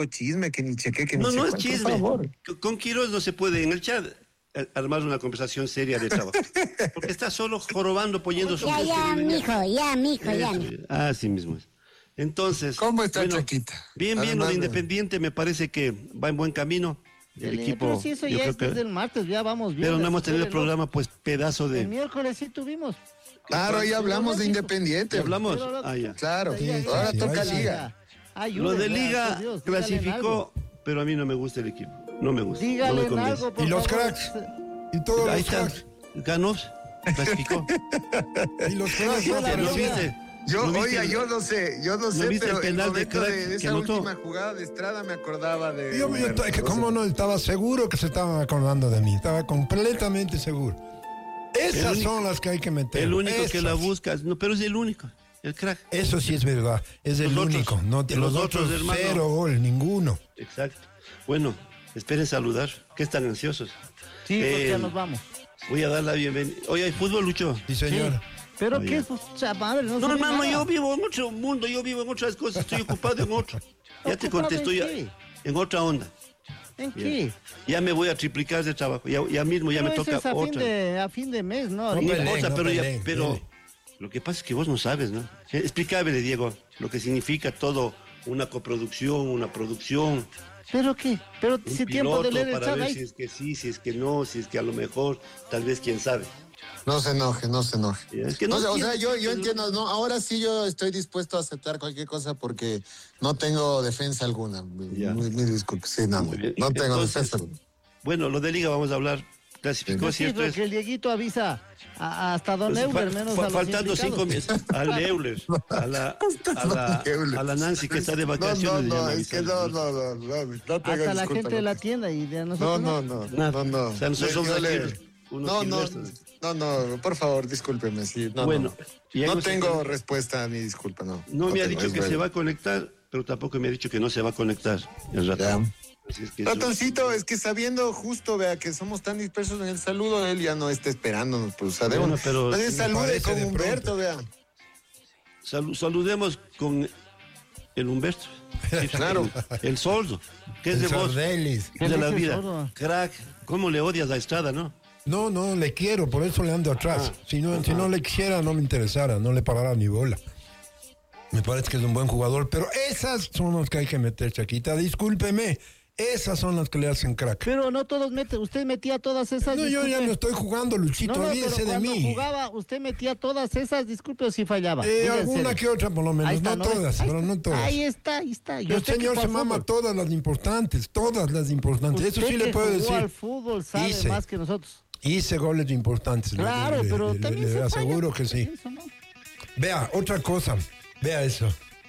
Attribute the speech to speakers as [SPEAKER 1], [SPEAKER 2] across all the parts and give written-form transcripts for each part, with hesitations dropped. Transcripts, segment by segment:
[SPEAKER 1] chisme, que ni cheque, que ni
[SPEAKER 2] No,
[SPEAKER 1] sé
[SPEAKER 2] no es
[SPEAKER 1] cuánto,
[SPEAKER 2] chisme.
[SPEAKER 1] por favor.
[SPEAKER 2] Con Quiroz no se puede en el chat armar una conversación seria de trabajo. Porque está solo jorobando, poniendo su...
[SPEAKER 3] Ya, mijo.
[SPEAKER 2] Así mismo es. Entonces...
[SPEAKER 1] ¿Cómo está, Chaquita?
[SPEAKER 2] Bien, lo
[SPEAKER 1] Además
[SPEAKER 2] de
[SPEAKER 1] de-
[SPEAKER 2] Independiente me parece que va en buen camino. El equipo...
[SPEAKER 4] Pero si eso
[SPEAKER 2] yo
[SPEAKER 4] ya
[SPEAKER 2] creo
[SPEAKER 4] es
[SPEAKER 2] que-
[SPEAKER 4] desde el martes, ya vamos bien.
[SPEAKER 2] Pero no hemos tenido el
[SPEAKER 4] el
[SPEAKER 2] programa, pues, pedazo
[SPEAKER 4] El
[SPEAKER 2] de...
[SPEAKER 4] miércoles sí tuvimos.
[SPEAKER 1] Claro, ahí hablamos de Independiente.
[SPEAKER 2] ¿Hablamos?
[SPEAKER 4] Pero
[SPEAKER 2] Ah, ya.
[SPEAKER 1] Claro,
[SPEAKER 4] Ya,
[SPEAKER 1] ahora
[SPEAKER 5] sí,
[SPEAKER 1] toca
[SPEAKER 5] ahí sí.
[SPEAKER 1] Liga.
[SPEAKER 2] Lo de Liga
[SPEAKER 4] Dios,
[SPEAKER 2] clasificó, pero a mí no me gusta el equipo. No me gusta.
[SPEAKER 4] Dígale
[SPEAKER 2] no me
[SPEAKER 4] en
[SPEAKER 2] convence.
[SPEAKER 4] algo, por
[SPEAKER 5] Y los
[SPEAKER 4] favor.
[SPEAKER 5] cracks. Y todos
[SPEAKER 2] Ahí
[SPEAKER 5] los
[SPEAKER 2] está.
[SPEAKER 5] cracks.
[SPEAKER 2] Ganó, clasificó.
[SPEAKER 5] Y los cracks.
[SPEAKER 4] fue la
[SPEAKER 2] ¿Lo
[SPEAKER 4] Liga.
[SPEAKER 2] viste?
[SPEAKER 1] Yo,
[SPEAKER 2] ¿No viste
[SPEAKER 1] oiga,
[SPEAKER 2] el-
[SPEAKER 1] yo no sé,
[SPEAKER 2] viste el
[SPEAKER 1] pero el
[SPEAKER 2] penal de
[SPEAKER 1] momento
[SPEAKER 2] crack
[SPEAKER 1] de
[SPEAKER 2] que
[SPEAKER 1] esa
[SPEAKER 2] anotó?
[SPEAKER 1] última jugada de Estrada me acordaba de...
[SPEAKER 5] ¿Cómo no? Estaba seguro que se estaban acordando de mí. Estaba completamente seguro. Esas son las que hay que meter.
[SPEAKER 2] El único que la
[SPEAKER 5] Esas.
[SPEAKER 2] busca, no, pero es el único, el crack.
[SPEAKER 5] Eso sí es verdad. Es el
[SPEAKER 2] Los
[SPEAKER 5] único.
[SPEAKER 2] otros-
[SPEAKER 5] No,
[SPEAKER 2] los
[SPEAKER 5] los
[SPEAKER 2] otros,
[SPEAKER 5] otros,
[SPEAKER 2] hermano.
[SPEAKER 5] cero gol, ninguno.
[SPEAKER 2] Exacto. Bueno, esperen saludar, que están ansiosos.
[SPEAKER 4] Sí, porque ya
[SPEAKER 2] Eh,
[SPEAKER 4] nos vamos.
[SPEAKER 2] Voy a dar la bienvenida. Oye, ¿hay fútbol, Lucho?
[SPEAKER 5] Sí, señor.
[SPEAKER 4] Pero
[SPEAKER 2] Oye.
[SPEAKER 4] qué es, pucha madre, no
[SPEAKER 2] No,
[SPEAKER 4] se ve
[SPEAKER 2] hermano,
[SPEAKER 4] nada.
[SPEAKER 2] yo vivo en otro mundo, yo vivo en otras cosas, estoy ocupado en otro. Ya te
[SPEAKER 4] ¿Ocupado
[SPEAKER 2] contesto,
[SPEAKER 4] en
[SPEAKER 2] ya,
[SPEAKER 4] qué?
[SPEAKER 2] en otra onda.
[SPEAKER 4] ¿En qué?
[SPEAKER 2] Ya me voy a triplicar de trabajo, ya mismo ya
[SPEAKER 4] Pero
[SPEAKER 2] me
[SPEAKER 4] eso
[SPEAKER 2] toca
[SPEAKER 4] es
[SPEAKER 2] otra.
[SPEAKER 4] a fin de mes, ¿no?
[SPEAKER 5] No
[SPEAKER 2] Ni
[SPEAKER 5] peleen,
[SPEAKER 2] cosa,
[SPEAKER 5] no
[SPEAKER 2] pero
[SPEAKER 5] peleen,
[SPEAKER 2] pero
[SPEAKER 5] peleen.
[SPEAKER 2] lo que pasa es que vos no sabes, ¿no? Explícame, Diego, lo que significa todo, una coproducción, una producción,
[SPEAKER 4] ¿Pero qué? Pero
[SPEAKER 2] un
[SPEAKER 4] si tiempo de
[SPEAKER 2] piloto
[SPEAKER 4] leer el
[SPEAKER 2] para
[SPEAKER 4] chat
[SPEAKER 2] ver
[SPEAKER 4] ahí.
[SPEAKER 2] si es que sí, si es que no, si es que a lo mejor, tal vez, quién sabe.
[SPEAKER 1] No se enoje.
[SPEAKER 2] Ya, es que no
[SPEAKER 1] O sea,
[SPEAKER 2] quiero-
[SPEAKER 1] yo entiendo, no, ahora sí yo estoy dispuesto a aceptar cualquier cosa porque no tengo defensa alguna.
[SPEAKER 2] Ya.
[SPEAKER 1] Muy disculpe, sí, no
[SPEAKER 2] Muy bien.
[SPEAKER 1] tengo
[SPEAKER 2] Entonces,
[SPEAKER 1] defensa alguna.
[SPEAKER 2] Bueno, lo de Liga vamos a hablar. Clasificó,
[SPEAKER 4] Sí,
[SPEAKER 2] ¿cierto?
[SPEAKER 4] porque el Dieguito avisa hasta Don
[SPEAKER 2] Pues,
[SPEAKER 4] Euler, menos a los
[SPEAKER 2] faltando 5
[SPEAKER 4] implicados.
[SPEAKER 2] meses al Euler, a la Nancy que está de vacaciones.
[SPEAKER 1] No,
[SPEAKER 2] ya me
[SPEAKER 1] es que
[SPEAKER 2] avisaron.
[SPEAKER 1] no tengo
[SPEAKER 4] Hasta la
[SPEAKER 1] disculpa,
[SPEAKER 4] gente de la
[SPEAKER 1] López.
[SPEAKER 4] tienda y de
[SPEAKER 1] No,
[SPEAKER 4] nosotros.
[SPEAKER 1] no.
[SPEAKER 2] O sea, nosotros somos
[SPEAKER 1] Yo
[SPEAKER 2] aquí
[SPEAKER 1] le-
[SPEAKER 2] unos
[SPEAKER 1] No,
[SPEAKER 2] siniestros.
[SPEAKER 1] por favor, discúlpeme, sí.
[SPEAKER 2] Bueno, y
[SPEAKER 1] no
[SPEAKER 2] hemos-
[SPEAKER 1] tengo respuesta ni disculpa, no.
[SPEAKER 2] No me ha
[SPEAKER 1] tengo,
[SPEAKER 2] dicho
[SPEAKER 1] es
[SPEAKER 2] que se
[SPEAKER 1] verdad.
[SPEAKER 2] va a conectar, pero tampoco me ha dicho que no se va a conectar el rato.
[SPEAKER 1] Ya.
[SPEAKER 2] Así es que eso-
[SPEAKER 1] Ratoncito, es que sabiendo justo, vea, que somos tan dispersos en el saludo, él ya no está esperándonos, pues, o sea,
[SPEAKER 2] Bueno, pero
[SPEAKER 1] más bien
[SPEAKER 2] me
[SPEAKER 1] salude
[SPEAKER 5] parece
[SPEAKER 1] con
[SPEAKER 5] de
[SPEAKER 1] Humberto, vea.
[SPEAKER 2] saludemos con el Humberto. Sí,
[SPEAKER 1] Claro.
[SPEAKER 2] El sordo, que es
[SPEAKER 5] El
[SPEAKER 2] de vos,
[SPEAKER 5] Sardelis.
[SPEAKER 2] de la
[SPEAKER 4] Felices
[SPEAKER 2] vida.
[SPEAKER 4] sordo.
[SPEAKER 2] Crack, ¿cómo le odias a Estrada, no?
[SPEAKER 5] No, le quiero, por eso le ando atrás. Si no le quisiera, no me interesara, no le parara ni bola. Me parece que es un buen jugador, pero esas son las que hay que meter, Chaquita. Discúlpeme, esas son las que le hacen crack.
[SPEAKER 4] Pero no todos meten, usted metía todas esas.
[SPEAKER 5] No, yo ya
[SPEAKER 4] disculpe.
[SPEAKER 5] no estoy jugando, Luchito,
[SPEAKER 4] pero
[SPEAKER 5] olvídese de
[SPEAKER 4] cuando
[SPEAKER 5] mí.
[SPEAKER 4] jugaba, usted metía todas esas, disculpe si fallaba. Diga en
[SPEAKER 5] Alguna
[SPEAKER 4] serio.
[SPEAKER 5] que otra, por lo
[SPEAKER 4] Ahí
[SPEAKER 5] menos,
[SPEAKER 4] está,
[SPEAKER 5] no
[SPEAKER 4] ¿no?
[SPEAKER 5] todas,
[SPEAKER 4] Ahí
[SPEAKER 5] pero
[SPEAKER 4] está.
[SPEAKER 5] no todas.
[SPEAKER 4] Ahí está. Yo
[SPEAKER 5] El
[SPEAKER 4] sé que
[SPEAKER 5] señor
[SPEAKER 4] juega
[SPEAKER 5] se mama
[SPEAKER 4] fútbol.
[SPEAKER 5] todas las importantes, Eso
[SPEAKER 4] Usted
[SPEAKER 5] sí le
[SPEAKER 4] que
[SPEAKER 5] puedo
[SPEAKER 4] jugó
[SPEAKER 5] decir.
[SPEAKER 4] al fútbol sabe
[SPEAKER 5] Hice.
[SPEAKER 4] más que nosotros.
[SPEAKER 5] Hice goles importantes.
[SPEAKER 4] Claro, pero también
[SPEAKER 5] le
[SPEAKER 4] se
[SPEAKER 5] aseguro
[SPEAKER 4] falla.
[SPEAKER 5] que sí.
[SPEAKER 4] Eso, ¿no?
[SPEAKER 5] Vea, otra cosa. Vea eso.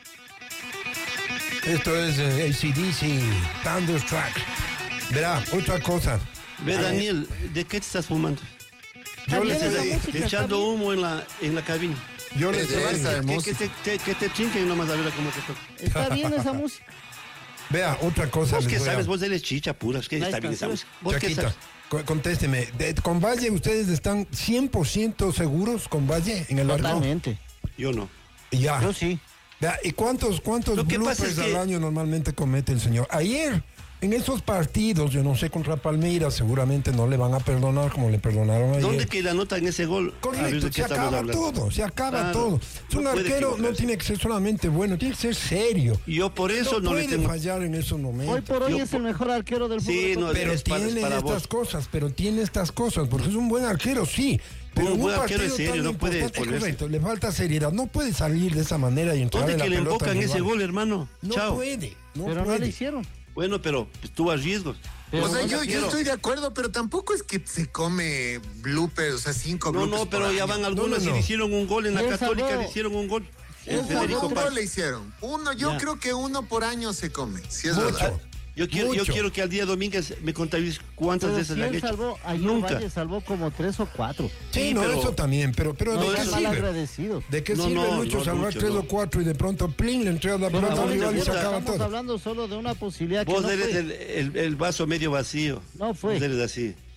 [SPEAKER 5] Esto es AC/DC, Thunderstruck. Verá, otra cosa.
[SPEAKER 2] Ve, Daniel, ¿de qué te estás fumando?
[SPEAKER 5] Yo les
[SPEAKER 4] También esa
[SPEAKER 5] he-
[SPEAKER 4] música está
[SPEAKER 2] Echando
[SPEAKER 4] bien.
[SPEAKER 2] humo en la cabina.
[SPEAKER 5] Yo les
[SPEAKER 1] De
[SPEAKER 5] he-
[SPEAKER 1] esa
[SPEAKER 2] Que
[SPEAKER 1] música.
[SPEAKER 2] que te chinquen nomás a ver cómo te toca.
[SPEAKER 4] Está bien esa música.
[SPEAKER 5] Vea, otra cosa.
[SPEAKER 2] ¿Vos
[SPEAKER 5] les
[SPEAKER 2] qué
[SPEAKER 5] voy a-
[SPEAKER 2] sabes? Vos eres chicha pura, es que
[SPEAKER 4] Ahí
[SPEAKER 2] está
[SPEAKER 4] está,
[SPEAKER 2] bien esa
[SPEAKER 4] sí.
[SPEAKER 2] música. ¿Vos qué
[SPEAKER 5] Chaquita,
[SPEAKER 2] sabes?
[SPEAKER 5] contésteme. Con Valle, ¿ustedes están 100% seguros con Valle en el arco?
[SPEAKER 4] Totalmente.
[SPEAKER 2] Yo no.
[SPEAKER 5] Ya.
[SPEAKER 4] Yo sí.
[SPEAKER 5] Vea, ¿y cuántos
[SPEAKER 2] Lo que pasa
[SPEAKER 5] bloopers
[SPEAKER 2] es que-
[SPEAKER 5] al año normalmente comete el señor? Ayer, en esos partidos, yo no sé, contra Palmeiras, seguramente no le van a perdonar como le perdonaron ayer.
[SPEAKER 2] ¿Dónde que la nota en ese gol? A ver
[SPEAKER 5] Correcto,
[SPEAKER 2] de qué
[SPEAKER 5] se
[SPEAKER 2] estamos
[SPEAKER 5] acaba
[SPEAKER 2] hablando.
[SPEAKER 5] todo, se acaba
[SPEAKER 2] Claro,
[SPEAKER 5] todo. Es un
[SPEAKER 2] no puede
[SPEAKER 5] arquero, no
[SPEAKER 2] equivocarse.
[SPEAKER 5] tiene que ser solamente bueno, tiene que ser serio.
[SPEAKER 2] Y yo por eso no le
[SPEAKER 5] puede
[SPEAKER 2] tengo...
[SPEAKER 5] fallar en esos momentos.
[SPEAKER 4] Hoy por hoy
[SPEAKER 2] Yo
[SPEAKER 4] es el mejor arquero del fútbol.
[SPEAKER 2] Sí, no,
[SPEAKER 4] ecuatoriano.
[SPEAKER 5] Pero
[SPEAKER 2] es para-
[SPEAKER 5] tiene
[SPEAKER 2] para
[SPEAKER 5] estas
[SPEAKER 2] vos.
[SPEAKER 5] cosas, porque es un buen arquero, sí. Pero
[SPEAKER 2] Un
[SPEAKER 5] en
[SPEAKER 2] buen
[SPEAKER 5] un
[SPEAKER 2] arquero
[SPEAKER 5] partido
[SPEAKER 2] es serio,
[SPEAKER 5] tan
[SPEAKER 2] no puede
[SPEAKER 5] importante,
[SPEAKER 2] ponerse.
[SPEAKER 5] correcto, le falta seriedad, no puede salir de esa manera y entrar
[SPEAKER 2] ¿Dónde
[SPEAKER 5] en la
[SPEAKER 2] que le
[SPEAKER 5] pelota
[SPEAKER 2] embocan
[SPEAKER 5] al
[SPEAKER 2] ese
[SPEAKER 5] rival.
[SPEAKER 2] gol, hermano?
[SPEAKER 5] No
[SPEAKER 2] Chao.
[SPEAKER 5] puede, no
[SPEAKER 4] Pero no
[SPEAKER 5] puede.
[SPEAKER 4] le hicieron.
[SPEAKER 2] Bueno, pero estuvo a riesgos.
[SPEAKER 4] Pero
[SPEAKER 1] O sea,
[SPEAKER 4] no
[SPEAKER 1] yo
[SPEAKER 2] quiero.
[SPEAKER 1] estoy de acuerdo, pero tampoco es que se come bloopers, o sea, 5
[SPEAKER 2] No,
[SPEAKER 1] bloopers.
[SPEAKER 2] no, pero
[SPEAKER 1] por
[SPEAKER 2] ya
[SPEAKER 1] año.
[SPEAKER 2] van algunos
[SPEAKER 5] No.
[SPEAKER 2] y le hicieron un gol en la
[SPEAKER 4] Él
[SPEAKER 2] Católica,
[SPEAKER 4] salvó.
[SPEAKER 2] le hicieron un gol.
[SPEAKER 1] Un
[SPEAKER 2] Federico
[SPEAKER 1] gol
[SPEAKER 2] Paz.
[SPEAKER 1] le hicieron. Yo
[SPEAKER 2] Ya.
[SPEAKER 1] creo que uno por año se come. Si es
[SPEAKER 5] Mucho.
[SPEAKER 1] verdad.
[SPEAKER 2] Yo
[SPEAKER 5] Mucho.
[SPEAKER 2] quiero que al día Domínguez me contabilices cuántas
[SPEAKER 4] Pero
[SPEAKER 2] veces
[SPEAKER 4] si
[SPEAKER 2] le han
[SPEAKER 4] él
[SPEAKER 2] hecho.
[SPEAKER 4] salvó, ayer
[SPEAKER 2] Nunca.
[SPEAKER 4] Valle salvó como 3 o 4.
[SPEAKER 5] Sí,
[SPEAKER 2] Sí,
[SPEAKER 5] no,
[SPEAKER 2] pero-
[SPEAKER 5] eso también, pero
[SPEAKER 2] No,
[SPEAKER 5] ¿de qué
[SPEAKER 2] es
[SPEAKER 4] mal
[SPEAKER 5] sirve?
[SPEAKER 4] agradecido.
[SPEAKER 5] ¿De qué
[SPEAKER 2] No,
[SPEAKER 5] sirve,
[SPEAKER 2] no,
[SPEAKER 5] Lucho,
[SPEAKER 2] no,
[SPEAKER 5] salvar
[SPEAKER 2] Lucho,
[SPEAKER 5] 3
[SPEAKER 2] no.
[SPEAKER 5] o 4 y de pronto, plin, le entrega la
[SPEAKER 4] Pero
[SPEAKER 5] pelota
[SPEAKER 2] no,
[SPEAKER 5] al
[SPEAKER 2] no,
[SPEAKER 5] rival y
[SPEAKER 2] no,
[SPEAKER 5] se
[SPEAKER 2] no,
[SPEAKER 5] acaba
[SPEAKER 4] estamos
[SPEAKER 5] todo?
[SPEAKER 4] hablando solo de una posibilidad que
[SPEAKER 2] Vos
[SPEAKER 4] no
[SPEAKER 2] eres
[SPEAKER 4] fue.
[SPEAKER 2] el vaso medio vacío.
[SPEAKER 4] No fue.
[SPEAKER 2] Vos eres así.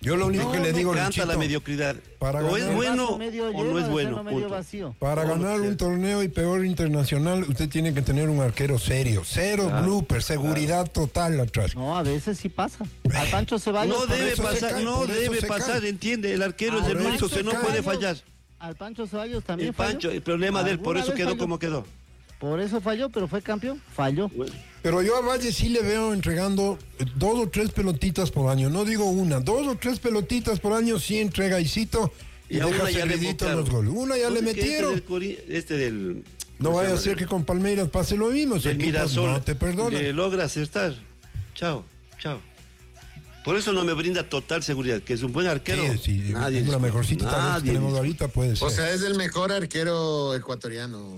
[SPEAKER 5] Yo lo único que le digo,
[SPEAKER 2] Me encanta
[SPEAKER 5] Luchito,
[SPEAKER 2] la mediocridad.
[SPEAKER 5] para
[SPEAKER 2] O es
[SPEAKER 5] ganar-
[SPEAKER 2] bueno
[SPEAKER 4] Vaso medio
[SPEAKER 2] o
[SPEAKER 4] lleno,
[SPEAKER 2] no es
[SPEAKER 4] ese
[SPEAKER 2] bueno.
[SPEAKER 4] medio
[SPEAKER 2] punto.
[SPEAKER 4] vacío.
[SPEAKER 5] para
[SPEAKER 2] Todo lo
[SPEAKER 5] ganar
[SPEAKER 2] que
[SPEAKER 5] un
[SPEAKER 2] sea.
[SPEAKER 5] torneo y peor internacional, usted tiene que tener un arquero serio. Cero blooper, seguridad total atrás.
[SPEAKER 4] No, a veces sí pasa. Al Pancho Ceballos.
[SPEAKER 2] No
[SPEAKER 5] por
[SPEAKER 2] debe
[SPEAKER 5] eso se
[SPEAKER 2] pasar,
[SPEAKER 5] cae,
[SPEAKER 2] no
[SPEAKER 5] por eso
[SPEAKER 2] debe
[SPEAKER 5] se
[SPEAKER 2] pasar,
[SPEAKER 5] cae.
[SPEAKER 2] entiende. El arquero es el
[SPEAKER 5] Por
[SPEAKER 2] único
[SPEAKER 5] eso
[SPEAKER 2] que no
[SPEAKER 5] se
[SPEAKER 2] puede
[SPEAKER 5] cae.
[SPEAKER 2] fallar.
[SPEAKER 4] Al Pancho Ceballos también
[SPEAKER 2] El
[SPEAKER 4] falló.
[SPEAKER 2] Pancho, el problema de él, por
[SPEAKER 4] ¿Alguna
[SPEAKER 2] eso
[SPEAKER 4] vez
[SPEAKER 2] quedó
[SPEAKER 4] falló?
[SPEAKER 2] como quedó.
[SPEAKER 4] Por eso falló, pero fue campeón. Falló.
[SPEAKER 5] Pero yo a Valle sí le veo entregando 2 o 3 pelotitas por año. No digo una, 2 o 3 pelotitas por año sí entrega Isito y
[SPEAKER 2] Y a
[SPEAKER 5] deja
[SPEAKER 2] una ya le
[SPEAKER 5] servidito
[SPEAKER 2] botaron.
[SPEAKER 5] los goles. Una ya le
[SPEAKER 2] Entonces, que
[SPEAKER 5] metieron.
[SPEAKER 2] Este del
[SPEAKER 5] No
[SPEAKER 2] ¿cómo se
[SPEAKER 5] vaya a
[SPEAKER 2] llama?
[SPEAKER 5] ser que con Palmeiras pase lo mismo. Ese
[SPEAKER 2] Del
[SPEAKER 5] equipo
[SPEAKER 2] Mirasol
[SPEAKER 5] no te perdona.
[SPEAKER 2] le logra acertar. Chao, chao. Por eso no me brinda total seguridad, que es un buen arquero.
[SPEAKER 5] Sí, sí,
[SPEAKER 2] Nadie
[SPEAKER 5] la
[SPEAKER 2] discute,
[SPEAKER 5] mejorcita tal vez que
[SPEAKER 2] nadie
[SPEAKER 5] tenemos
[SPEAKER 2] discute.
[SPEAKER 5] ahorita puede ser.
[SPEAKER 1] O sea, es el mejor arquero ecuatoriano.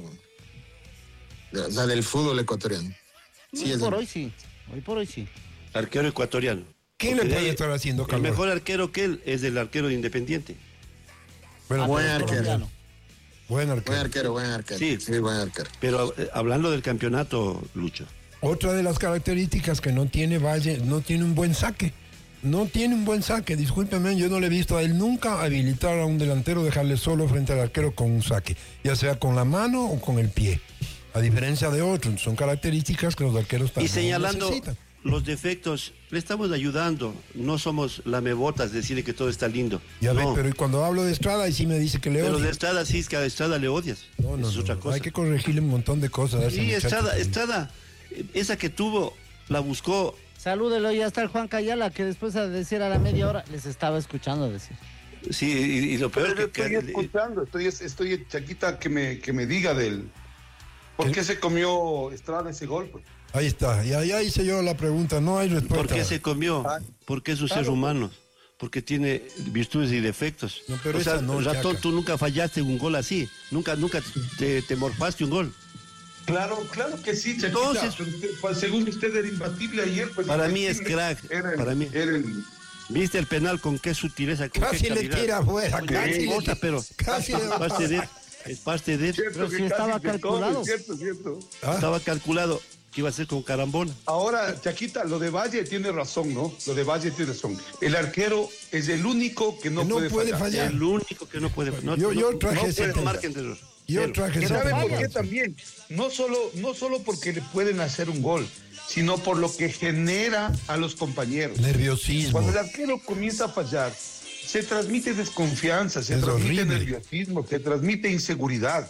[SPEAKER 1] O sea, del fútbol ecuatoriano. Sí,
[SPEAKER 4] Hoy
[SPEAKER 1] es
[SPEAKER 4] por
[SPEAKER 1] el-
[SPEAKER 4] hoy sí. Hoy por hoy sí.
[SPEAKER 2] Arquero ecuatoriano.
[SPEAKER 5] ¿Quién
[SPEAKER 2] Porque
[SPEAKER 5] le
[SPEAKER 2] de
[SPEAKER 5] puede
[SPEAKER 2] ahí,
[SPEAKER 5] estar haciendo
[SPEAKER 2] el
[SPEAKER 5] calor?
[SPEAKER 2] mejor arquero que él es el arquero de Independiente.
[SPEAKER 5] Bueno,
[SPEAKER 1] Buen
[SPEAKER 4] Ah,
[SPEAKER 1] arquero.
[SPEAKER 4] colombiano.
[SPEAKER 5] buen arquero.
[SPEAKER 1] Buen arquero.
[SPEAKER 2] Sí.
[SPEAKER 1] Sí, buen arquero.
[SPEAKER 2] Pero hablando del campeonato, Lucho.
[SPEAKER 5] Otra de las características que no tiene Valle, no tiene un buen saque. No tiene un buen saque, discúlpeme, yo no le he visto a él nunca habilitar a un delantero, dejarle solo frente al arquero con un saque, ya sea con la mano o con el pie. A diferencia de otros, son características que los arqueros
[SPEAKER 2] Y
[SPEAKER 5] también
[SPEAKER 2] señalando
[SPEAKER 5] necesitan.
[SPEAKER 2] los defectos, le estamos ayudando. No somos lamebotas decirle que todo está lindo.
[SPEAKER 5] Ya
[SPEAKER 2] no.
[SPEAKER 5] ve, pero cuando hablo de Estrada, y sí me dice que le
[SPEAKER 2] Pero
[SPEAKER 5] odia.
[SPEAKER 2] de Estrada sí es que a Estrada le odias.
[SPEAKER 5] No,
[SPEAKER 2] Eso es otra cosa.
[SPEAKER 5] hay que corregirle un montón de cosas. a ese
[SPEAKER 2] Sí,
[SPEAKER 5] muchacho.
[SPEAKER 2] Estrada, esa que tuvo, la buscó.
[SPEAKER 4] Salúdelo, ya está el Juan Cayala, que después de decir a la media hora les estaba escuchando decir.
[SPEAKER 2] Sí, y lo peor
[SPEAKER 6] Pero
[SPEAKER 2] que...
[SPEAKER 6] estoy escuchando, estoy Chaquita que me diga del por qué se comió Estrada ese gol. Pues.
[SPEAKER 5] Ahí está, ya hice yo la pregunta, no hay respuesta.
[SPEAKER 2] ¿Por qué se comió? Porque es un ser humano. Porque tiene virtudes y defectos.
[SPEAKER 5] No, pero
[SPEAKER 2] o sea,
[SPEAKER 5] esa no,
[SPEAKER 2] Ratón,
[SPEAKER 5] Chaca.
[SPEAKER 2] tú nunca fallaste un gol así. Nunca te morfaste un gol.
[SPEAKER 6] Claro que sí, Chaquita.
[SPEAKER 2] Entonces-
[SPEAKER 6] pero pues, según usted era imbatible ayer. Pues,
[SPEAKER 2] Para mí es crack, para mí.
[SPEAKER 6] Era el,
[SPEAKER 2] ¿Viste el penal con qué sutileza? Con
[SPEAKER 5] Casi
[SPEAKER 2] qué
[SPEAKER 5] le
[SPEAKER 2] calidad?
[SPEAKER 5] tira afuera,
[SPEAKER 2] Oye,
[SPEAKER 5] casi
[SPEAKER 2] no
[SPEAKER 5] le
[SPEAKER 2] importa,
[SPEAKER 5] tira.
[SPEAKER 2] pero
[SPEAKER 5] Casi le
[SPEAKER 2] es parte de él. Es parte de él.
[SPEAKER 6] cierto
[SPEAKER 4] Pero
[SPEAKER 6] que
[SPEAKER 4] sí
[SPEAKER 6] casi
[SPEAKER 4] estaba
[SPEAKER 6] se come,
[SPEAKER 4] calculado.
[SPEAKER 6] cierto.
[SPEAKER 5] Ah,
[SPEAKER 2] Estaba calculado que iba a ser con carambola.
[SPEAKER 6] Ahora, Chaquita, lo de Valle tiene razón, ¿no? Lo de Valle tiene razón. El arquero es el único que no,
[SPEAKER 5] Que no puede fallar.
[SPEAKER 2] El único que no puede.
[SPEAKER 5] Yo traje ese
[SPEAKER 2] no
[SPEAKER 5] tema.
[SPEAKER 2] marquen de error.
[SPEAKER 5] yo
[SPEAKER 2] Cero.
[SPEAKER 5] traje
[SPEAKER 6] ¿Y
[SPEAKER 5] ese
[SPEAKER 6] sabe
[SPEAKER 5] tema.
[SPEAKER 6] por qué también? No solo porque le pueden hacer un gol, sino por lo que genera a los compañeros.
[SPEAKER 5] Nerviosismo.
[SPEAKER 6] Cuando el arquero comienza a fallar, se transmite desconfianza, se
[SPEAKER 5] Es
[SPEAKER 6] transmite
[SPEAKER 5] horrible.
[SPEAKER 6] nerviosismo, se transmite inseguridad.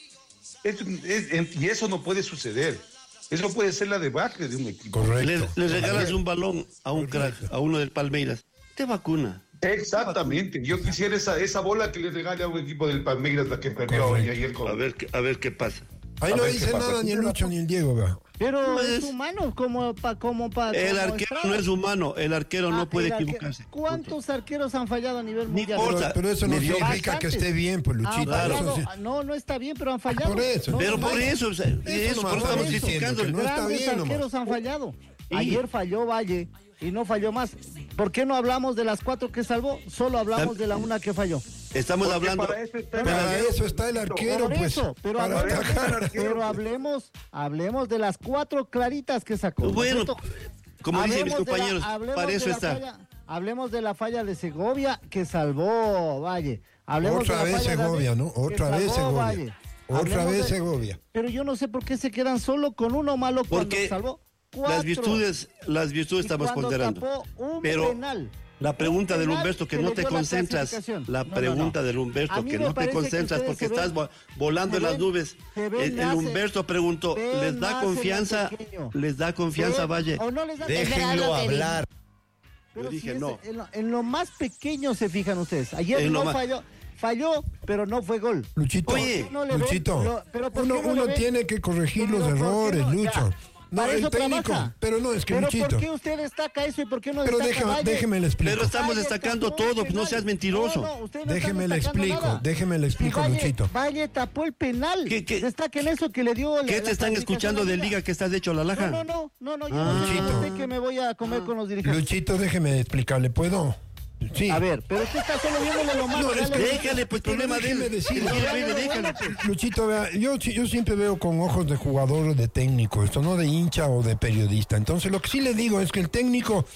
[SPEAKER 6] Y eso no puede suceder. Eso puede ser la debacle de un equipo.
[SPEAKER 5] Correcto.
[SPEAKER 2] Le regalas un balón a un crack, a uno del Palmeiras. Te vacuna.
[SPEAKER 6] Exactamente. Yo quisiera esa bola que le regale a un equipo del Palmeiras, la que perdió
[SPEAKER 5] Correcto.
[SPEAKER 6] ayer con...
[SPEAKER 2] A ver qué pasa.
[SPEAKER 5] Ahí
[SPEAKER 6] A
[SPEAKER 5] no
[SPEAKER 6] ver
[SPEAKER 5] dice
[SPEAKER 6] qué pasa.
[SPEAKER 5] nada ni el Lucho ni el Diego, vea.
[SPEAKER 4] Pero
[SPEAKER 2] Pues-
[SPEAKER 4] es humano, como
[SPEAKER 2] El arquero no es humano. El arquero no puede equivocarse.
[SPEAKER 4] ¿Cuántos arqueros han fallado a nivel
[SPEAKER 2] Ni
[SPEAKER 4] mundial?
[SPEAKER 2] importa.
[SPEAKER 5] Pero eso no
[SPEAKER 2] Mediocre.
[SPEAKER 5] significa que esté bien, pues
[SPEAKER 4] Han
[SPEAKER 5] Luchito.
[SPEAKER 2] Claro.
[SPEAKER 5] Eso
[SPEAKER 4] fallado.
[SPEAKER 5] sí.
[SPEAKER 4] No está bien, pero han fallado.
[SPEAKER 5] Por eso.
[SPEAKER 4] No,
[SPEAKER 2] Pero
[SPEAKER 4] no,
[SPEAKER 2] por
[SPEAKER 4] no.
[SPEAKER 2] eso, o sea,
[SPEAKER 5] nomás
[SPEAKER 2] por eso
[SPEAKER 5] estamos
[SPEAKER 2] estamos
[SPEAKER 5] diciendo
[SPEAKER 2] criticando.
[SPEAKER 5] que no está
[SPEAKER 4] Grandes
[SPEAKER 5] bien nomás.
[SPEAKER 4] arqueros han fallado.
[SPEAKER 2] Y-
[SPEAKER 4] Ayer falló Valle y no falló más. ¿Por qué no hablamos de las 4 que salvó? Solo hablamos de la una que falló.
[SPEAKER 2] Estamos
[SPEAKER 6] Porque
[SPEAKER 2] hablando.
[SPEAKER 6] para eso está el
[SPEAKER 5] Para
[SPEAKER 6] arquero.
[SPEAKER 5] eso está el arquero,
[SPEAKER 4] Por
[SPEAKER 5] pues.
[SPEAKER 4] eso, pero
[SPEAKER 5] para
[SPEAKER 4] hablemos,
[SPEAKER 5] atajar.
[SPEAKER 4] pero hablemos de las 4 claritas que sacó. ¿no es
[SPEAKER 2] Bueno,
[SPEAKER 4] cierto?
[SPEAKER 2] como dicen mis
[SPEAKER 4] Hablemos de la-
[SPEAKER 2] compañeros,
[SPEAKER 4] hablemos
[SPEAKER 2] para
[SPEAKER 4] de
[SPEAKER 2] eso
[SPEAKER 4] la
[SPEAKER 2] está.
[SPEAKER 4] hablemos de la falla de Segovia que salvó Valle. Hablemos
[SPEAKER 5] Otra
[SPEAKER 4] de la
[SPEAKER 5] vez
[SPEAKER 4] falla de
[SPEAKER 5] Segovia,
[SPEAKER 4] David,
[SPEAKER 5] ¿no?
[SPEAKER 4] que
[SPEAKER 5] Otra vez
[SPEAKER 4] salvó
[SPEAKER 5] Segovia.
[SPEAKER 4] Valle.
[SPEAKER 5] Otra
[SPEAKER 4] Hablemos
[SPEAKER 5] vez
[SPEAKER 4] de-
[SPEAKER 5] Segovia.
[SPEAKER 4] Pero yo no sé por qué se quedan solo con uno malo cuando
[SPEAKER 2] Porque
[SPEAKER 4] salvó 4.
[SPEAKER 2] las virtudes
[SPEAKER 4] Y
[SPEAKER 2] estamos
[SPEAKER 4] cuando
[SPEAKER 2] ponderando.
[SPEAKER 4] tapó un
[SPEAKER 2] Pero
[SPEAKER 4] penal.
[SPEAKER 2] la pregunta
[SPEAKER 4] Un
[SPEAKER 2] del
[SPEAKER 4] penal
[SPEAKER 2] Humberto, que
[SPEAKER 4] que
[SPEAKER 2] no
[SPEAKER 4] le
[SPEAKER 2] te
[SPEAKER 4] dio la
[SPEAKER 2] concentras.
[SPEAKER 4] clasificación.
[SPEAKER 2] La
[SPEAKER 4] No,
[SPEAKER 2] pregunta
[SPEAKER 4] no.
[SPEAKER 2] del
[SPEAKER 4] A
[SPEAKER 2] Humberto,
[SPEAKER 4] mí
[SPEAKER 2] que
[SPEAKER 4] me
[SPEAKER 2] no te
[SPEAKER 4] parece que
[SPEAKER 2] concentras
[SPEAKER 4] ustedes
[SPEAKER 2] porque
[SPEAKER 4] se ven-
[SPEAKER 2] estás volando en las nubes.
[SPEAKER 4] se ven
[SPEAKER 2] El
[SPEAKER 4] más en-
[SPEAKER 2] Humberto preguntó,
[SPEAKER 4] ven
[SPEAKER 2] ¿les da
[SPEAKER 4] más en
[SPEAKER 2] confianza?
[SPEAKER 4] lo pequeño.
[SPEAKER 2] ¿Les da confianza,
[SPEAKER 4] ¿Ven?
[SPEAKER 2] Valle?
[SPEAKER 4] ¿O no les da
[SPEAKER 3] Déjenlo hablar.
[SPEAKER 4] Pero
[SPEAKER 2] Yo dije
[SPEAKER 4] si es
[SPEAKER 2] no.
[SPEAKER 4] En lo más pequeño se fijan ustedes. Ayer
[SPEAKER 2] En lo
[SPEAKER 4] no
[SPEAKER 2] más-
[SPEAKER 4] falló, pero no fue gol.
[SPEAKER 5] Luchito,
[SPEAKER 2] Oye,
[SPEAKER 4] no le ven?
[SPEAKER 5] Luchito,
[SPEAKER 4] Pero ¿por qué no
[SPEAKER 5] uno
[SPEAKER 4] le ven?
[SPEAKER 5] tiene que corregir los
[SPEAKER 4] Pero ¿por qué
[SPEAKER 5] errores,
[SPEAKER 4] no?
[SPEAKER 5] Lucho.
[SPEAKER 4] Ya.
[SPEAKER 5] No,
[SPEAKER 4] Para
[SPEAKER 5] el
[SPEAKER 4] eso
[SPEAKER 5] técnico,
[SPEAKER 4] trabaja.
[SPEAKER 5] pero no, es que
[SPEAKER 4] Pero
[SPEAKER 5] Luchito.
[SPEAKER 4] ¿por qué usted destaca eso y por qué no
[SPEAKER 5] Pero
[SPEAKER 4] destaca Valle?
[SPEAKER 5] déjeme le explico.
[SPEAKER 2] Pero estamos
[SPEAKER 4] Valle
[SPEAKER 2] destacando
[SPEAKER 4] tapó el
[SPEAKER 2] todo, no
[SPEAKER 4] penal.
[SPEAKER 2] seas mentiroso.
[SPEAKER 4] usted no está
[SPEAKER 5] Déjeme le
[SPEAKER 4] destacando
[SPEAKER 5] explico,
[SPEAKER 4] nada.
[SPEAKER 5] déjeme le explico,
[SPEAKER 4] Si Valle,
[SPEAKER 5] Luchito.
[SPEAKER 4] Valle tapó el penal.
[SPEAKER 2] ¿Qué?
[SPEAKER 4] Destaquen eso que le dio.
[SPEAKER 2] ¿Qué te están escuchando de Liga que estás hecho a la laja?
[SPEAKER 4] No, yo no
[SPEAKER 5] Luchito.
[SPEAKER 4] sé que me voy a comer con los dirigentes.
[SPEAKER 5] Luchito, déjeme explicarle, ¿puedo? Sí.
[SPEAKER 4] A ver, pero usted está solo viéndole lo malo.
[SPEAKER 5] No, es
[SPEAKER 4] dale,
[SPEAKER 5] que
[SPEAKER 2] Déjale, pues,
[SPEAKER 5] Pero
[SPEAKER 2] problema de
[SPEAKER 5] déjeme
[SPEAKER 2] él.
[SPEAKER 5] decirle.
[SPEAKER 2] Él quiere, déjale.
[SPEAKER 5] Luchito, vea, yo siempre veo con ojos de jugador, de técnico, esto no de hincha o de periodista. Entonces, lo que sí le digo es que el técnico